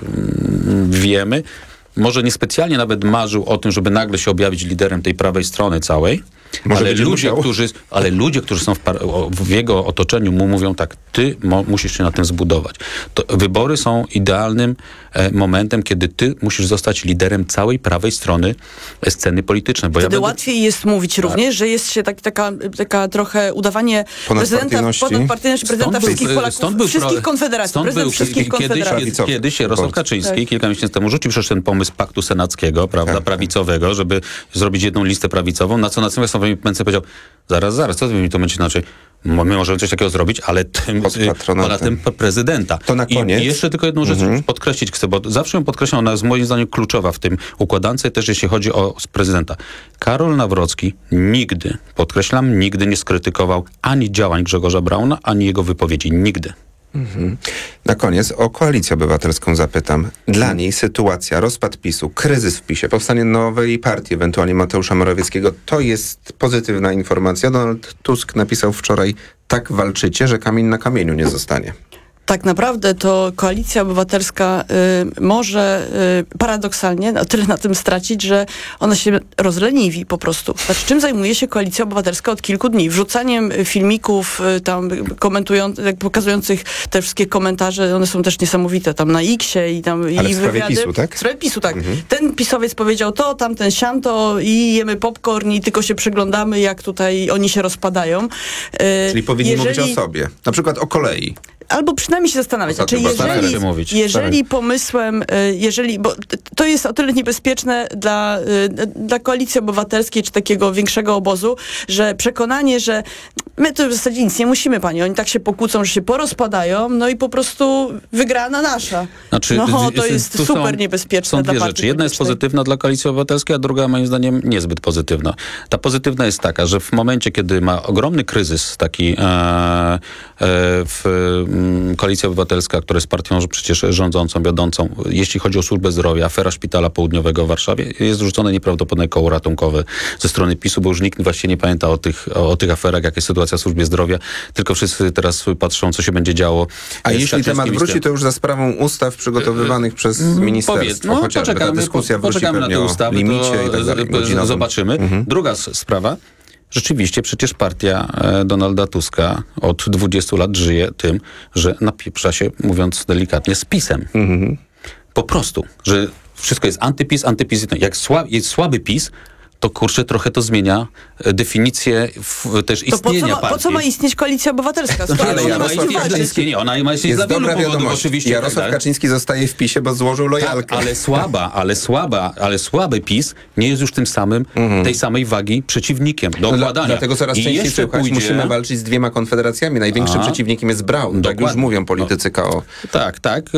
wiemy, może niespecjalnie nawet marzył o tym, żeby nagle się objawić liderem tej prawej strony całej, ale ludzie, którzy, ale ludzie, którzy są w, par- w jego otoczeniu, mu mówią tak, ty mo- musisz się na tym zbudować. To wybory są idealnym e, momentem, kiedy ty musisz zostać liderem całej prawej strony sceny politycznej. Bo Wtedy ja będę... łatwiej jest mówić tak. również, że jest się tak, taka, taka trochę udawanie prezydenta, ponadpartyjności prezydenta wszystkich był, Polaków, stąd był wszystkich pro... konfederacji. Stąd prezydent był wszystkich kiedyś, konfederacji. Kiedyś Jarosław Kaczyński tak. kilka miesięcy temu rzucił przecież ten pomysł paktu senackiego, prawda, tak. prawicowego, żeby zrobić jedną listę prawicową, na co natomiast Sławomir powiedział, zaraz, zaraz, co wy mi to będzie inaczej? My możemy coś takiego zrobić, ale tym, tym prezydenta. To na koniec. I jeszcze tylko jedną rzecz mm-hmm. podkreślić chcę, bo zawsze ją podkreślam, ona jest moim zdaniem kluczowa w tym układance, też jeśli chodzi o prezydenta. Karol Nawrocki nigdy, podkreślam, nigdy nie skrytykował ani działań Grzegorza Brauna, ani jego wypowiedzi. Nigdy. Mhm. Na koniec o Koalicję Obywatelską zapytam. Dla niej sytuacja, rozpad PiSu, kryzys w PiSie, powstanie nowej partii, ewentualnie Mateusza Morawieckiego, to jest pozytywna informacja. Donald Tusk napisał wczoraj, tak walczycie, że kamień na kamieniu nie zostanie. Tak naprawdę to Koalicja Obywatelska y, może y, paradoksalnie na tyle na tym stracić, że ona się rozleniwi po prostu. Znaczy, czym zajmuje się Koalicja Obywatelska od kilku dni? Wrzucaniem filmików y, tam komentujących, pokazujących te wszystkie komentarze, one są też niesamowite, tam na X-ie i tam Ale i w sprawie wywiady. PiSu, tak? W sprawie PiSu, tak. Mhm. Ten pisowiec powiedział to, tamten sianto i jemy popcorn i tylko się przyglądamy, jak tutaj oni się rozpadają. Y, Czyli powinni jeżeli... mówić o sobie. Na przykład o kolei. Albo przynajmniej się zastanawiać. Znaczy, jeżeli, jeżeli pomysłem, jeżeli, bo to jest o tyle niebezpieczne dla, dla Koalicji Obywatelskiej, czy takiego większego obozu, że przekonanie, że my to w zasadzie nic nie musimy, pani. Oni tak się pokłócą, że się porozpadają, no i po prostu wygrana nasza. Znaczy, no to jest tu super są, niebezpieczne są dla dwie partii rzeczy. Jedna jest pozytywna dla Koalicji Obywatelskiej, a druga moim zdaniem niezbyt pozytywna. Ta pozytywna jest taka, że w momencie, kiedy ma ogromny kryzys taki e, e, w Koalicja Obywatelska, która jest partią przecież rządzącą, wiodącą, jeśli chodzi o służbę zdrowia, afera Szpitala Południowego w Warszawie, jest rzucone nieprawdopodobne koło ratunkowe ze strony PiSu, bo już nikt właściwie nie pamięta o tych, o, o tych aferach, jaka jest sytuacja w służbie zdrowia, tylko wszyscy teraz patrzą, co się będzie działo. A jeśli temat wróci, to już za sprawą ustaw przygotowywanych przez ministerstwo, no, chociażby ta dyskusja wróci pewnie na te ustawy, o limicie i tak dalej. Zobaczymy. Mhm. Druga sprawa. Rzeczywiście przecież partia e, Donalda Tuska od dwudziestu lat żyje tym, że napieprza się, mówiąc delikatnie, z PiS-em. Mhm. Po prostu, że wszystko jest antypis, antypis. Jak sła, jest słaby PiS, to kurczę, trochę to zmienia definicję w, też To istnienia po co, ma, partii. po co ma istnieć Koalicja Obywatelska? Skoro Ale ona Jarosław ma istnieć Kaczyński- Nie, ona ma istnieć Jest dla wielu dobra powodów, wiadomość. oczywiście. Jarosław tak, Kaczyński zostaje w PiSie, bo złożył lojalkę. tak, ale słaba, ale słaba, ale słaby PiS nie jest już tym samym, Mhm. tej samej wagi przeciwnikiem do No dla- okładania. Dlatego coraz I częściej jeszcze słuchać, pójdzie- musimy walczyć z dwiema konfederacjami. Największym A. przeciwnikiem jest Braun. Tak Dokładnie. już mówią politycy K O. Tak, tak.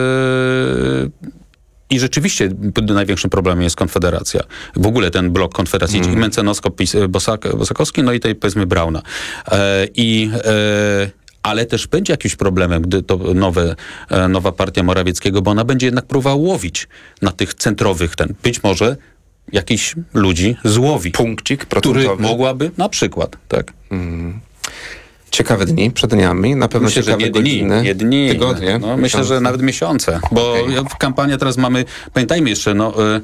Yy... I rzeczywiście p- największym problemem jest Konfederacja. W ogóle ten blok Konfederacji, Mm. czyli Mencenosko, PiS, Bosak, Bosakowski, no i tej powiedzmy Brauna. E, I e, ale też będzie jakimś problemem, gdy to nowe, e, nowa partia Morawieckiego, bo ona będzie jednak próbowała łowić na tych centrowych ten. Być może jakichś ludzi złowi. Punkcik który procentowy. mogłaby na przykład, tak. Mm. Ciekawe dni przed dniami, na pewno Myślę, że ciekawe nie dni, godziny. nie dni. Tygodnie. No, myślę, że nawet miesiące, bo Okej. w kampanii teraz mamy, pamiętajmy jeszcze, no, y,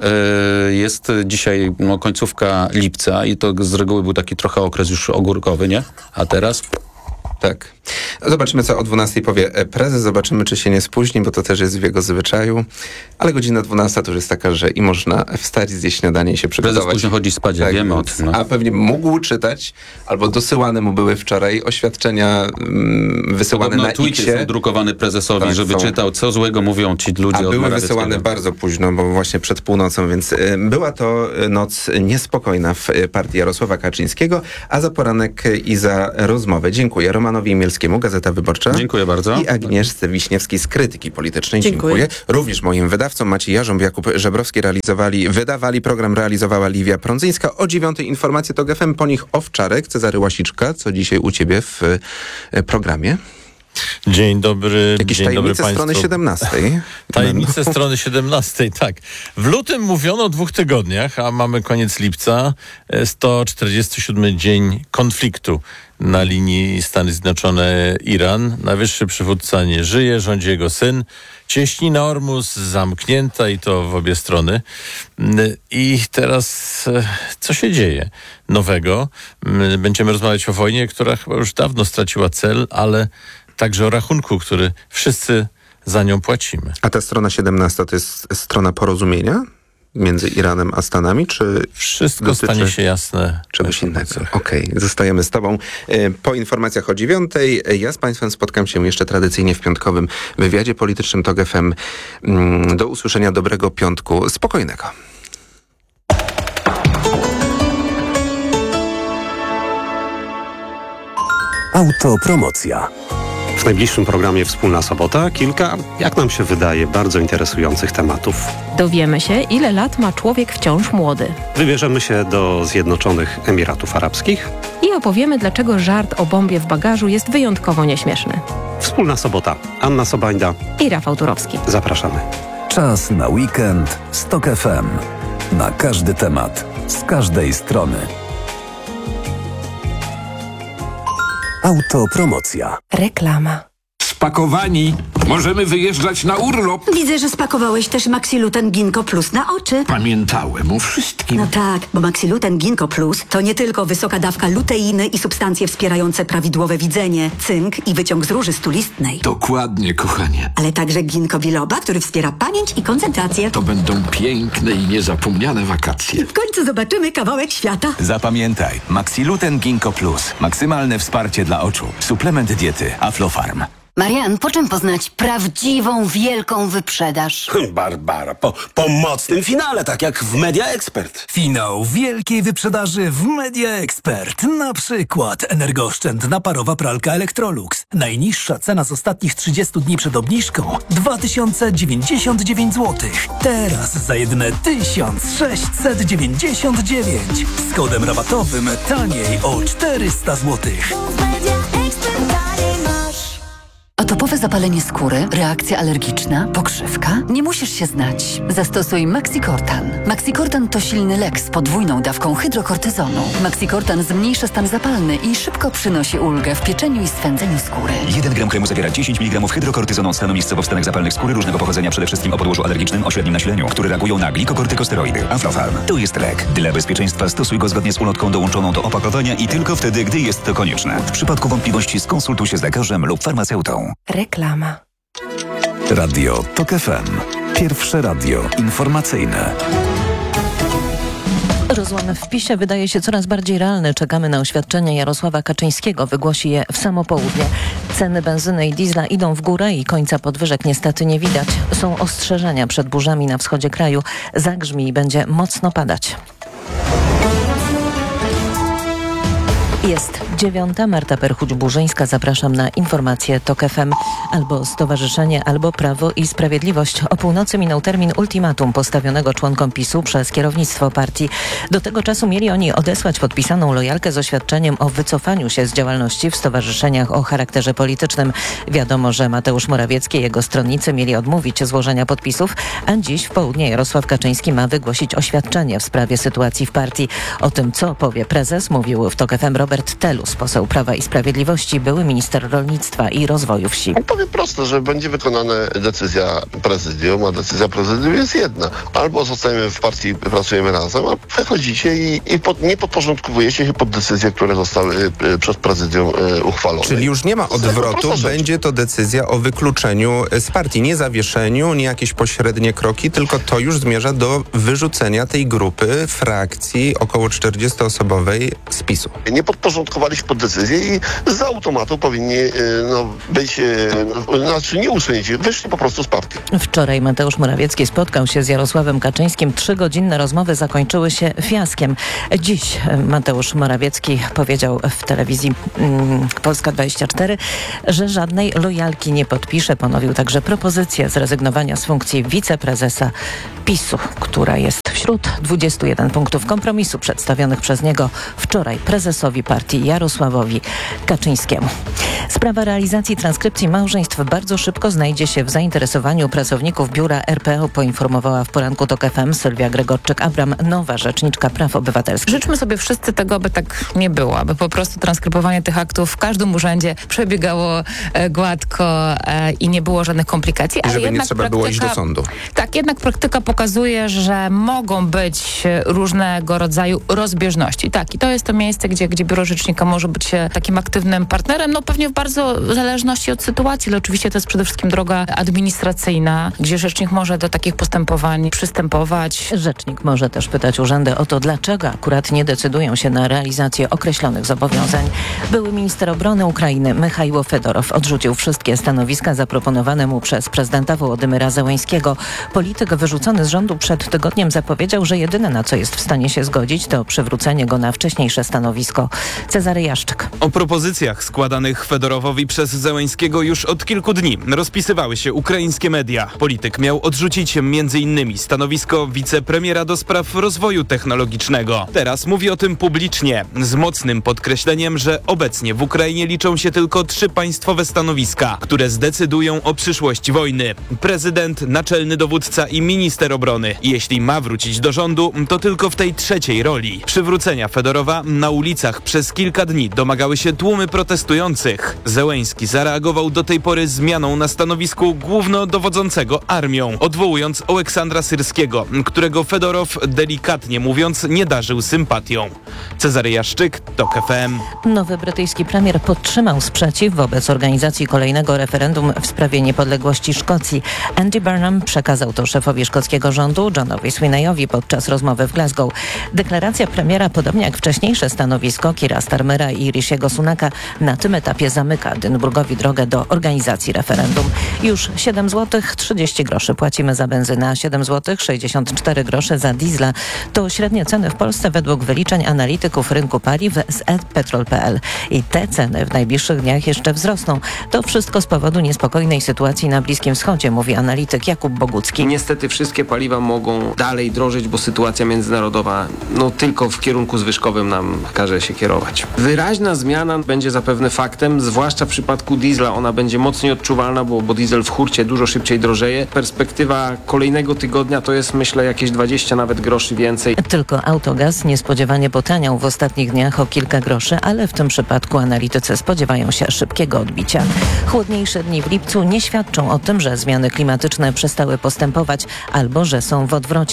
y, jest dzisiaj no, końcówka lipca i to z reguły był taki trochę okres już ogórkowy, nie? A teraz... Tak. Zobaczymy, co o dwunastej powie prezes. Zobaczymy, czy się nie spóźni, bo to też jest w jego zwyczaju. Ale godzina dwunasta to już jest taka, że i można wstać, zjeść śniadanie i się przygotować. Prezes późno chodzi spać, ja wiemy o więc- tym. No. A pewnie mógł czytać, albo dosyłane mu były wczoraj oświadczenia mm, wysyłane Podobno na tweety X-ie. są drukowane prezesowi, Tak, żeby są. czytał, co złego mówią ci ludzie A od były Morawieckiego. wysyłane bardzo późno, bo właśnie przed północą, więc y, była to y, noc niespokojna w y, partii Jarosława Kaczyńskiego, a za poranek y, i za rozmowę dziękuję Romanowi Imielskiemu, Gazeta Wyborcza. Dziękuję bardzo. I Agnieszce Wiśniewskiej z Krytyki Politycznej. Dziękuję. Dziękuję. Również moim wydawcom Maciej Jarząb, Jakub Żebrowski realizowali, wydawali program, realizowała Liwia Prądzyńska. O dziewiątej informacje to G F M, po nich Owczarek, Cezary Łasiczka, co dzisiaj u ciebie w y, programie. Dzień dobry. Jakieś dzień dobry tajemnice państwu. strony siedemnastej. Tajemnice strony siedemnastej, tak. W lutym mówiono o dwóch tygodniach, a mamy koniec lipca, sto czterdziesty siódmy dzień konfliktu na linii Stany Zjednoczone-Iran. Najwyższy przywódca nie żyje, rządzi jego syn. Cieśnina Ormus zamknięta i to w obie strony. I teraz e, co się dzieje nowego? M, Będziemy rozmawiać o wojnie, która chyba już dawno straciła cel, ale także o rachunku, który wszyscy za nią płacimy. A ta strona siedemnasta to jest strona porozumienia między Iranem a Stanami, czy Wszystko dotyczy stanie się jasne. czegoś innego? Okej, zostajemy z tobą. E, Po informacjach o dziewiątej e, ja z państwem spotkam się jeszcze tradycyjnie w piątkowym wywiadzie politycznym TOG F M. Mm, Do usłyszenia, dobrego piątku, spokojnego. Autopromocja. W najbliższym programie Wspólna Sobota kilka, jak nam się wydaje, bardzo interesujących tematów. Dowiemy się, ile lat ma człowiek wciąż młody. Wybierzemy się do Zjednoczonych Emiratów Arabskich. I opowiemy, dlaczego żart o bombie w bagażu jest wyjątkowo nieśmieszny. Wspólna Sobota. Anna Sobańda. I Rafał Turowski. Zapraszamy. Czas na weekend z TOK F M. Na każdy temat, z każdej strony. Autopromocja. Reklama. Spakowani. Możemy wyjeżdżać na urlop. Widzę, że spakowałeś też Maxiluten Ginkgo Plus na oczy. Pamiętałem o wszystkim. No tak, bo Maxiluten Ginkgo Plus to nie tylko wysoka dawka luteiny i substancje wspierające prawidłowe widzenie, cynk i wyciąg z róży stulistnej. Dokładnie, kochanie. Ale także ginkgo biloba, który wspiera pamięć i koncentrację. To będą piękne i niezapomniane wakacje. W końcu zobaczymy kawałek świata. Zapamiętaj, Maxiluten Ginkgo Plus. Maksymalne wsparcie dla oczu. Suplement diety Aflofarm. Marian, po czym poznać prawdziwą, wielką wyprzedaż? Barbara, po, po mocnym finale, tak jak w Media Expert. Finał wielkiej wyprzedaży w Media Expert. Na przykład energooszczędna parowa pralka Electrolux. Najniższa cena z ostatnich trzydziestu dni przed obniżką dwa tysiące dziewięćdziesiąt dziewięć złotych. Teraz za jedyne tysiąc sześćset dziewięćdziesiąt dziewięć. Z kodem rabatowym taniej o czterysta złotych. Atopowe zapalenie skóry, reakcja alergiczna, pokrzywka? Nie musisz się znać. Zastosuj Maxicortan. Maxicortan to silny lek z podwójną dawką hydrokortyzonu. Maxicortan zmniejsza stan zapalny i szybko przynosi ulgę w pieczeniu i swędzeniu skóry. jeden gram kremu zawiera dziesięć miligramów hydrokortyzonu stanu miejscowo-wstanek zapalnych skóry różnego pochodzenia, przede wszystkim o podłożu alergicznym o średnim nasileniu, które reagują na glikokortykosteroidy. Aflofarm. To jest lek. Dla bezpieczeństwa stosuj go zgodnie z ulotką dołączoną do opakowania i tylko wtedy, gdy jest to konieczne. W przypadku wątpliwości skonsultuj się z lekarzem lub farmaceutą. Reklama. Radio TOK F M. Pierwsze radio informacyjne. Rozłam w PiSie wydaje się coraz bardziej realny. Czekamy na oświadczenie Jarosława Kaczyńskiego. Wygłosi je w samo południe. Ceny benzyny i diesla idą w górę i końca podwyżek niestety nie widać. Są ostrzeżenia przed burzami na wschodzie kraju. Zagrzmi i będzie mocno padać. Jest dziewiąta. Marta Perchuć-Burzyńska. Zapraszam na informacje TOK F M. Albo Stowarzyszenie, albo Prawo i Sprawiedliwość. O północy minął termin ultimatum postawionego członkom PiSu przez kierownictwo partii. Do tego czasu mieli oni odesłać podpisaną lojalkę z oświadczeniem o wycofaniu się z działalności w stowarzyszeniach o charakterze politycznym. Wiadomo, że Mateusz Morawiecki i jego stronnicy mieli odmówić złożenia podpisów, a dziś w południe Jarosław Kaczyński ma wygłosić oświadczenie w sprawie sytuacji w partii. O tym, co powie prezes, mówił w TOK F M Robert Telus, poseł Prawa i Sprawiedliwości, były minister rolnictwa i rozwoju wsi. Powiem prosto, że będzie wykonana decyzja prezydium, a decyzja prezydium jest jedna. Albo zostajemy w partii, pracujemy razem, a wychodzicie i, i pod, nie podporządkowujecie się pod decyzje, które zostały y, przez prezydium y, uchwalone. Czyli już nie ma odwrotu, będzie to decyzja o wykluczeniu z partii. Nie zawieszeniu, nie jakieś pośrednie kroki, tylko to już zmierza do wyrzucenia tej grupy, frakcji około czterdziestoosobowej z PiSu. Nie podporządkowaliśmy pod decyzję i z automatu powinni y, no, być, y, no, znaczy nie usunięci, wyszli po prostu z partii. Wczoraj Mateusz Morawiecki spotkał się z Jarosławem Kaczyńskim. Trzygodzinne rozmowy zakończyły się fiaskiem. Dziś Mateusz Morawiecki powiedział w telewizji mm, Polska dwadzieścia cztery, że żadnej lojalki nie podpisze. Ponowił także propozycję zrezygnowania z funkcji wiceprezesa PiSu, która jest wśród dwudziestu jeden punktów kompromisu przedstawionych przez niego wczoraj prezesowi partii Jarosławowi Kaczyńskiemu. Sprawa realizacji transkrypcji małżeństw bardzo szybko znajdzie się w zainteresowaniu pracowników biura R P O, poinformowała w poranku TOK F M Sylwia Gregorczyk-Abram, nowa rzeczniczka praw obywatelskich. Życzmy sobie wszyscy tego, aby tak nie było, aby po prostu transkrybowanie tych aktów w każdym urzędzie przebiegało e, gładko e, i nie było żadnych komplikacji. I żeby ale jednak nie trzeba praktyka, było iść do sądu. Tak, jednak praktyka pokazuje, że mogą być różnego rodzaju rozbieżności. Tak, i to jest to miejsce, gdzie, gdzie biuro rzecznika może być takim aktywnym partnerem, no pewnie w bardzo w zależności od sytuacji, ale oczywiście to jest przede wszystkim droga administracyjna, gdzie rzecznik może do takich postępowań przystępować. Rzecznik może też pytać urzędy o to, dlaczego akurat nie decydują się na realizację określonych zobowiązań. Były minister obrony Ukrainy Michajło Fedorow odrzucił wszystkie stanowiska zaproponowane mu przez prezydenta Wołodymyra Zełańskiego. Polityk wyrzucony z rządu przed tygodniem zapowiedział, że jedyne, na co jest w stanie się zgodzić, to przywrócenie go na wcześniejsze stanowisko. Cezary Jaszczyk. O propozycjach składanych Fedorowowi przez Zełańskiego już od kilku dni rozpisywały się ukraińskie media. Polityk miał odrzucić między innymi stanowisko wicepremiera do spraw rozwoju technologicznego. Teraz mówi o tym publicznie, z mocnym podkreśleniem, że obecnie w Ukrainie liczą się tylko trzy państwowe stanowiska, które zdecydują o przyszłości wojny. Prezydent, naczelny dowódca i minister obrony. Jeśli ma wrócić do rządu, to tylko w tej trzeciej roli. Przywrócenia Fedorowa na ulicach przez kilka dni domagały się tłumy protestujących. Zełański zareagował do tej pory zmianą na stanowisku głównodowodzącego armią, odwołując Oleksandra Syrskiego, którego Fedorow, delikatnie mówiąc, nie darzył sympatią. Cezary Jaszczyk, TOK F M. Nowy brytyjski premier podtrzymał sprzeciw wobec organizacji kolejnego referendum w sprawie niepodległości Szkocji. Andy Burnham przekazał to szefowi szkockiego rządu, Johnowi Sweeneyowi, podczas rozmowy w Glasgow. Deklaracja premiera, podobnie jak wcześniejsze stanowisko Keira Starmera i Rishiego Sunaka, na tym etapie zamyka Edynburgowi drogę do organizacji referendum. Już siedem złotych trzydzieści groszy płacimy za benzynę, a siedem złotych sześćdziesiąt cztery grosze za diesla. To średnie ceny w Polsce według wyliczeń analityków rynku paliw z e petrol kropka p l. I te ceny w najbliższych dniach jeszcze wzrosną. To wszystko z powodu niespokojnej sytuacji na Bliskim Wschodzie, mówi analityk Jakub Bogucki. Niestety wszystkie paliwa mogą dalej drożeć, bo sytuacja międzynarodowa no tylko w kierunku zwyżkowym nam każe się kierować. Wyraźna zmiana będzie zapewne faktem, zwłaszcza w przypadku diesla. Ona będzie mocniej odczuwalna, bo, bo diesel w hurcie dużo szybciej drożeje. Perspektywa kolejnego tygodnia to jest, myślę, jakieś dwadzieścia nawet groszy więcej. Tylko Autogaz niespodziewanie potaniał w ostatnich dniach o kilka groszy, ale w tym przypadku analitycy spodziewają się szybkiego odbicia. Chłodniejsze dni w lipcu nie świadczą o tym, że zmiany klimatyczne przestały postępować albo że są w odwrocie, mówi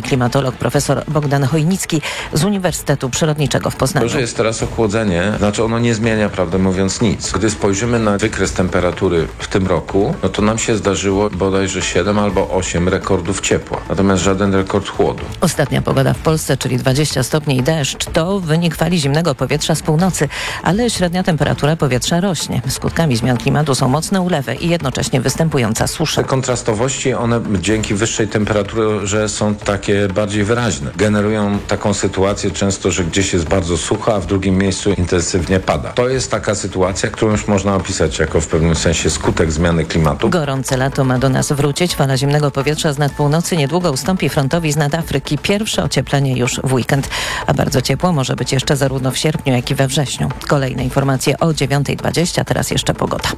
klimatolog profesor Bogdan Chojnicki z Uniwersytetu Przyrodniczego w Poznaniu. To, że jest teraz ochłodzenie, znaczy ono nie zmienia, prawdę mówiąc, nic. Gdy spojrzymy na wykres temperatury w tym roku, no to nam się zdarzyło bodajże siedem albo osiem rekordów ciepła, natomiast żaden rekord chłodu. Ostatnia pogoda w Polsce, czyli dwadzieścia stopni i deszcz, to wynik fali zimnego powietrza z północy, ale średnia temperatura powietrza rośnie. Skutkami zmian klimatu są mocne ulewy i jednocześnie występująca susza. Te kontrastowości, one dzięki wyższej temperaturze są takie bardziej wyraźne. Generują taką sytuację często, że gdzieś jest bardzo sucho, a w drugim miejscu intensywnie pada. To jest taka sytuacja, którą już można opisać jako w pewnym sensie skutek zmiany klimatu. Gorące lato ma do nas wrócić. Fala zimnego powietrza z nad północy niedługo ustąpi frontowi z nad Afryki. Pierwsze ocieplenie już w weekend, a bardzo ciepło może być jeszcze zarówno w sierpniu, jak i we wrześniu. Kolejne informacje o dziewiąta dwadzieścia, teraz jeszcze pogoda.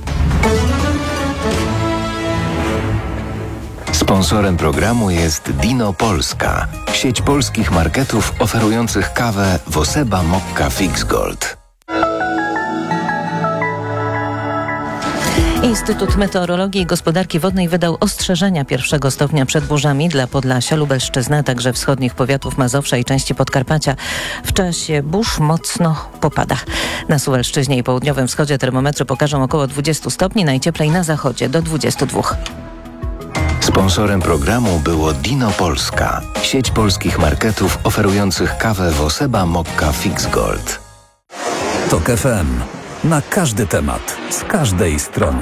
Sponsorem programu jest Dino Polska, sieć polskich marketów oferujących kawę Woseba Mokka Fix Gold. Instytut Meteorologii i Gospodarki Wodnej wydał ostrzeżenia pierwszego stopnia przed burzami dla Podlasia, Lubelszczyzny, a także wschodnich powiatów Mazowsza i części Podkarpacia. W czasie burz mocno popada. Na Suwalszczyźnie i południowym wschodzie termometry pokażą około dwadzieścia stopni, najcieplej na zachodzie do dwudziestu dwóch. Sponsorem programu było Dino Polska, sieć polskich marketów oferujących kawę Woseba Mokka Fix Gold. Tok F M. Na każdy temat, z każdej strony.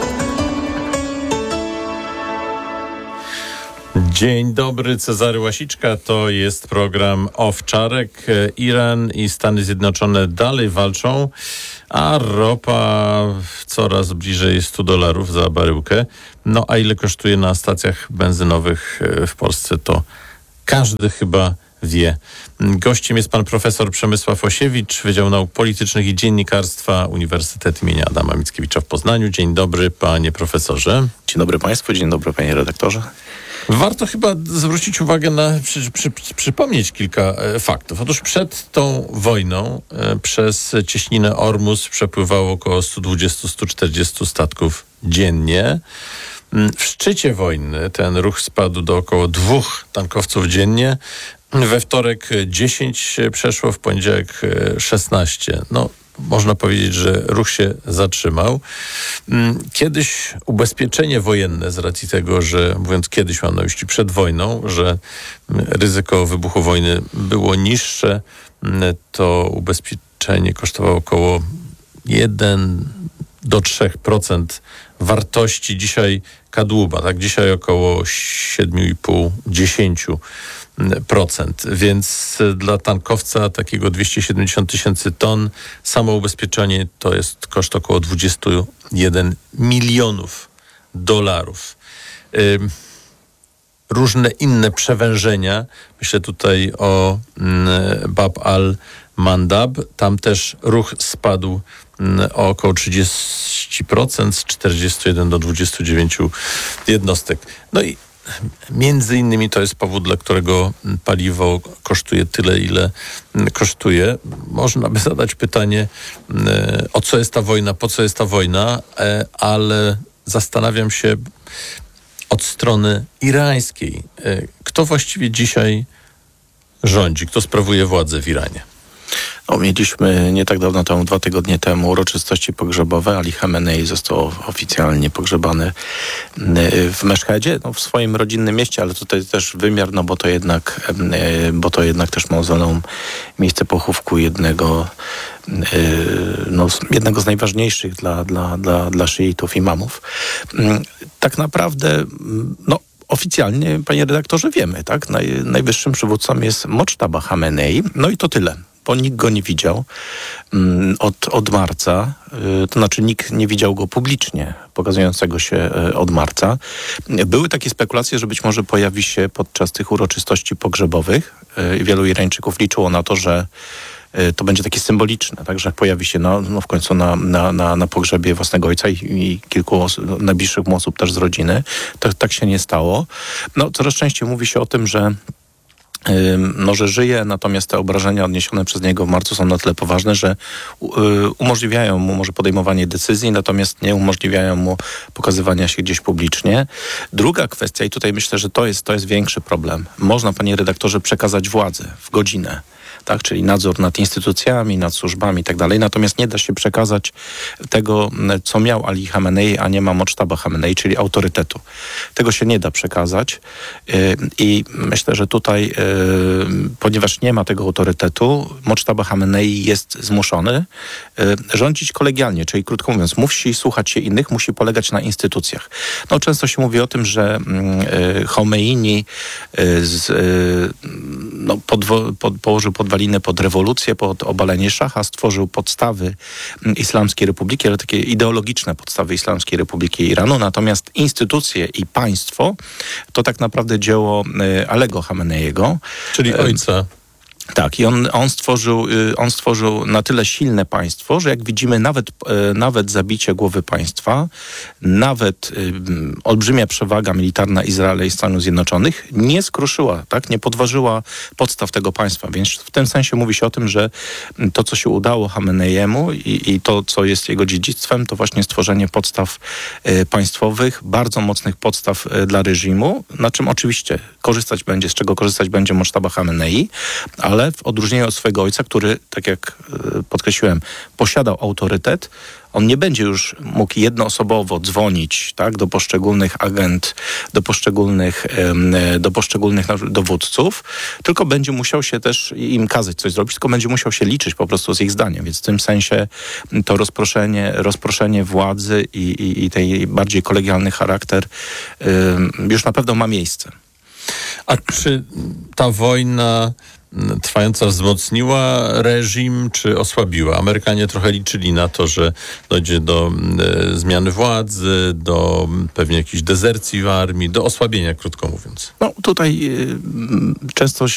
Dzień dobry, Cezary Łasiczka. To jest program Owczarek. Iran i Stany Zjednoczone dalej walczą, a ropa coraz bliżej stu dolarów za baryłkę. No a ile kosztuje na stacjach benzynowych w Polsce, to każdy chyba wie. Gościem jest pan profesor Przemysław Osiewicz, Wydział Nauk Politycznych i Dziennikarstwa Uniwersytetu imienia Adama Mickiewicza w Poznaniu. Dzień dobry, panie profesorze. Dzień dobry państwu, dzień dobry panie redaktorze. Warto chyba zwrócić uwagę na, przy, przy, przypomnieć kilka e, faktów. Otóż przed tą wojną e, przez cieśninę Ormus przepływało około sto dwadzieścia do stu czterdziestu statków dziennie. W szczycie wojny ten ruch spadł do około dwóch tankowców dziennie. We wtorek dziesięć przeszło, w poniedziałek szesnaście. No, można powiedzieć, że ruch się zatrzymał. Kiedyś ubezpieczenie wojenne, z racji tego, że mówiąc kiedyś, mam na myśli przed wojną, że ryzyko wybuchu wojny było niższe, to ubezpieczenie kosztowało około jeden do trzech procent wartości dzisiaj kadłuba, tak? Dzisiaj około siedem i pół do dziesięciu procent. Więc dla tankowca takiego dwieście siedemdziesiąt tysięcy ton samo ubezpieczenie to jest koszt około dwadzieścia jeden milionów dolarów. Ym, różne inne przewężenia. Myślę tutaj o mm, Bab al-Mandab. Tam też ruch spadł mm, o około trzydzieści procent z czterdziestu jeden do dwudziestu dziewięciu jednostek. No i między innymi to jest powód, dla którego paliwo kosztuje tyle, ile kosztuje. Można by zadać pytanie, o co jest ta wojna, po co jest ta wojna, ale zastanawiam się od strony irańskiej. Kto właściwie dzisiaj rządzi, kto sprawuje władzę w Iranie? No, mieliśmy nie tak dawno temu, dwa tygodnie temu, uroczystości pogrzebowe. Ali Khamenei został oficjalnie pogrzebany w Meszhedzie, no, w swoim rodzinnym mieście, ale tutaj też wymiar, no bo to jednak, bo to jednak też mauzoleum, miejsce pochówku jednego, no, jednego z najważniejszych dla, dla, dla, dla szyitów, imamów. Tak naprawdę, no, oficjalnie, panie redaktorze, wiemy, tak? Naj, najwyższym przywódcą jest Mochtaba Khamenei, no i to tyle. Bo nikt go nie widział od, od marca, to znaczy nikt nie widział go publicznie, pokazującego się od marca. Były takie spekulacje, że być może pojawi się podczas tych uroczystości pogrzebowych. Wielu Irańczyków liczyło na to, że to będzie takie symboliczne, tak, że pojawi się no, no w końcu na, na, na, na pogrzebie własnego ojca i, i kilku osób, najbliższych mu osób też z rodziny. Tak, tak się nie stało. No, coraz częściej mówi się o tym, że no, że żyje, natomiast te obrażenia odniesione przez niego w marcu są na tyle poważne, że umożliwiają mu może podejmowanie decyzji, natomiast nie umożliwiają mu pokazywania się gdzieś publicznie. Druga kwestia, i tutaj myślę, że to jest, to jest większy problem. Można, panie redaktorze, przekazać władzę w godzinę, tak, czyli nadzór nad instytucjami, nad służbami i tak dalej. Natomiast nie da się przekazać tego, co miał Ali Khamenei, a nie ma Mojtaba Khamenei, czyli autorytetu. Tego się nie da przekazać i myślę, że tutaj, ponieważ nie ma tego autorytetu, Mojtaba Khamenei jest zmuszony rządzić kolegialnie, czyli krótko mówiąc, musi słuchać się innych, musi polegać na instytucjach. No, często się mówi o tym, że Khomeini z, no, podwo- pod, położył podwaliny pod rewolucję, pod obalenie szacha, stworzył podstawy Islamskiej Republiki, ale takie ideologiczne podstawy Islamskiej Republiki Iranu, natomiast instytucje i państwo to tak naprawdę dzieło Alego Khameneiego. Czyli ojca. Tak, i on, on, stworzył, on stworzył na tyle silne państwo, że jak widzimy nawet, nawet zabicie głowy państwa, nawet um, olbrzymia przewaga militarna Izraela i Stanów Zjednoczonych nie skruszyła, tak, nie podważyła podstaw tego państwa. Więc w tym sensie mówi się o tym, że to, co się udało Khameneiemu i, i to, co jest jego dziedzictwem, to właśnie stworzenie podstaw e, państwowych, bardzo mocnych podstaw e, dla reżimu, na czym oczywiście korzystać będzie, z czego korzystać będzie Mojtaba Khamenei, ale ale w odróżnieniu od swojego ojca, który, tak jak podkreśliłem, posiadał autorytet, on nie będzie już mógł jednoosobowo dzwonić, tak, do poszczególnych agent, do poszczególnych, do poszczególnych dowódców, tylko będzie musiał się też im kazać coś zrobić, tylko będzie musiał się liczyć po prostu z ich zdaniem. Więc w tym sensie to rozproszenie, rozproszenie władzy i, i, i tej bardziej kolegialny charakter już na pewno ma miejsce. A czy ta wojna trwająca wzmocniła reżim, czy osłabiła? Amerykanie trochę liczyli na to, że dojdzie do e, zmiany władzy, do pewnie jakiejś dezercji w armii, do osłabienia, krótko mówiąc. No tutaj y, często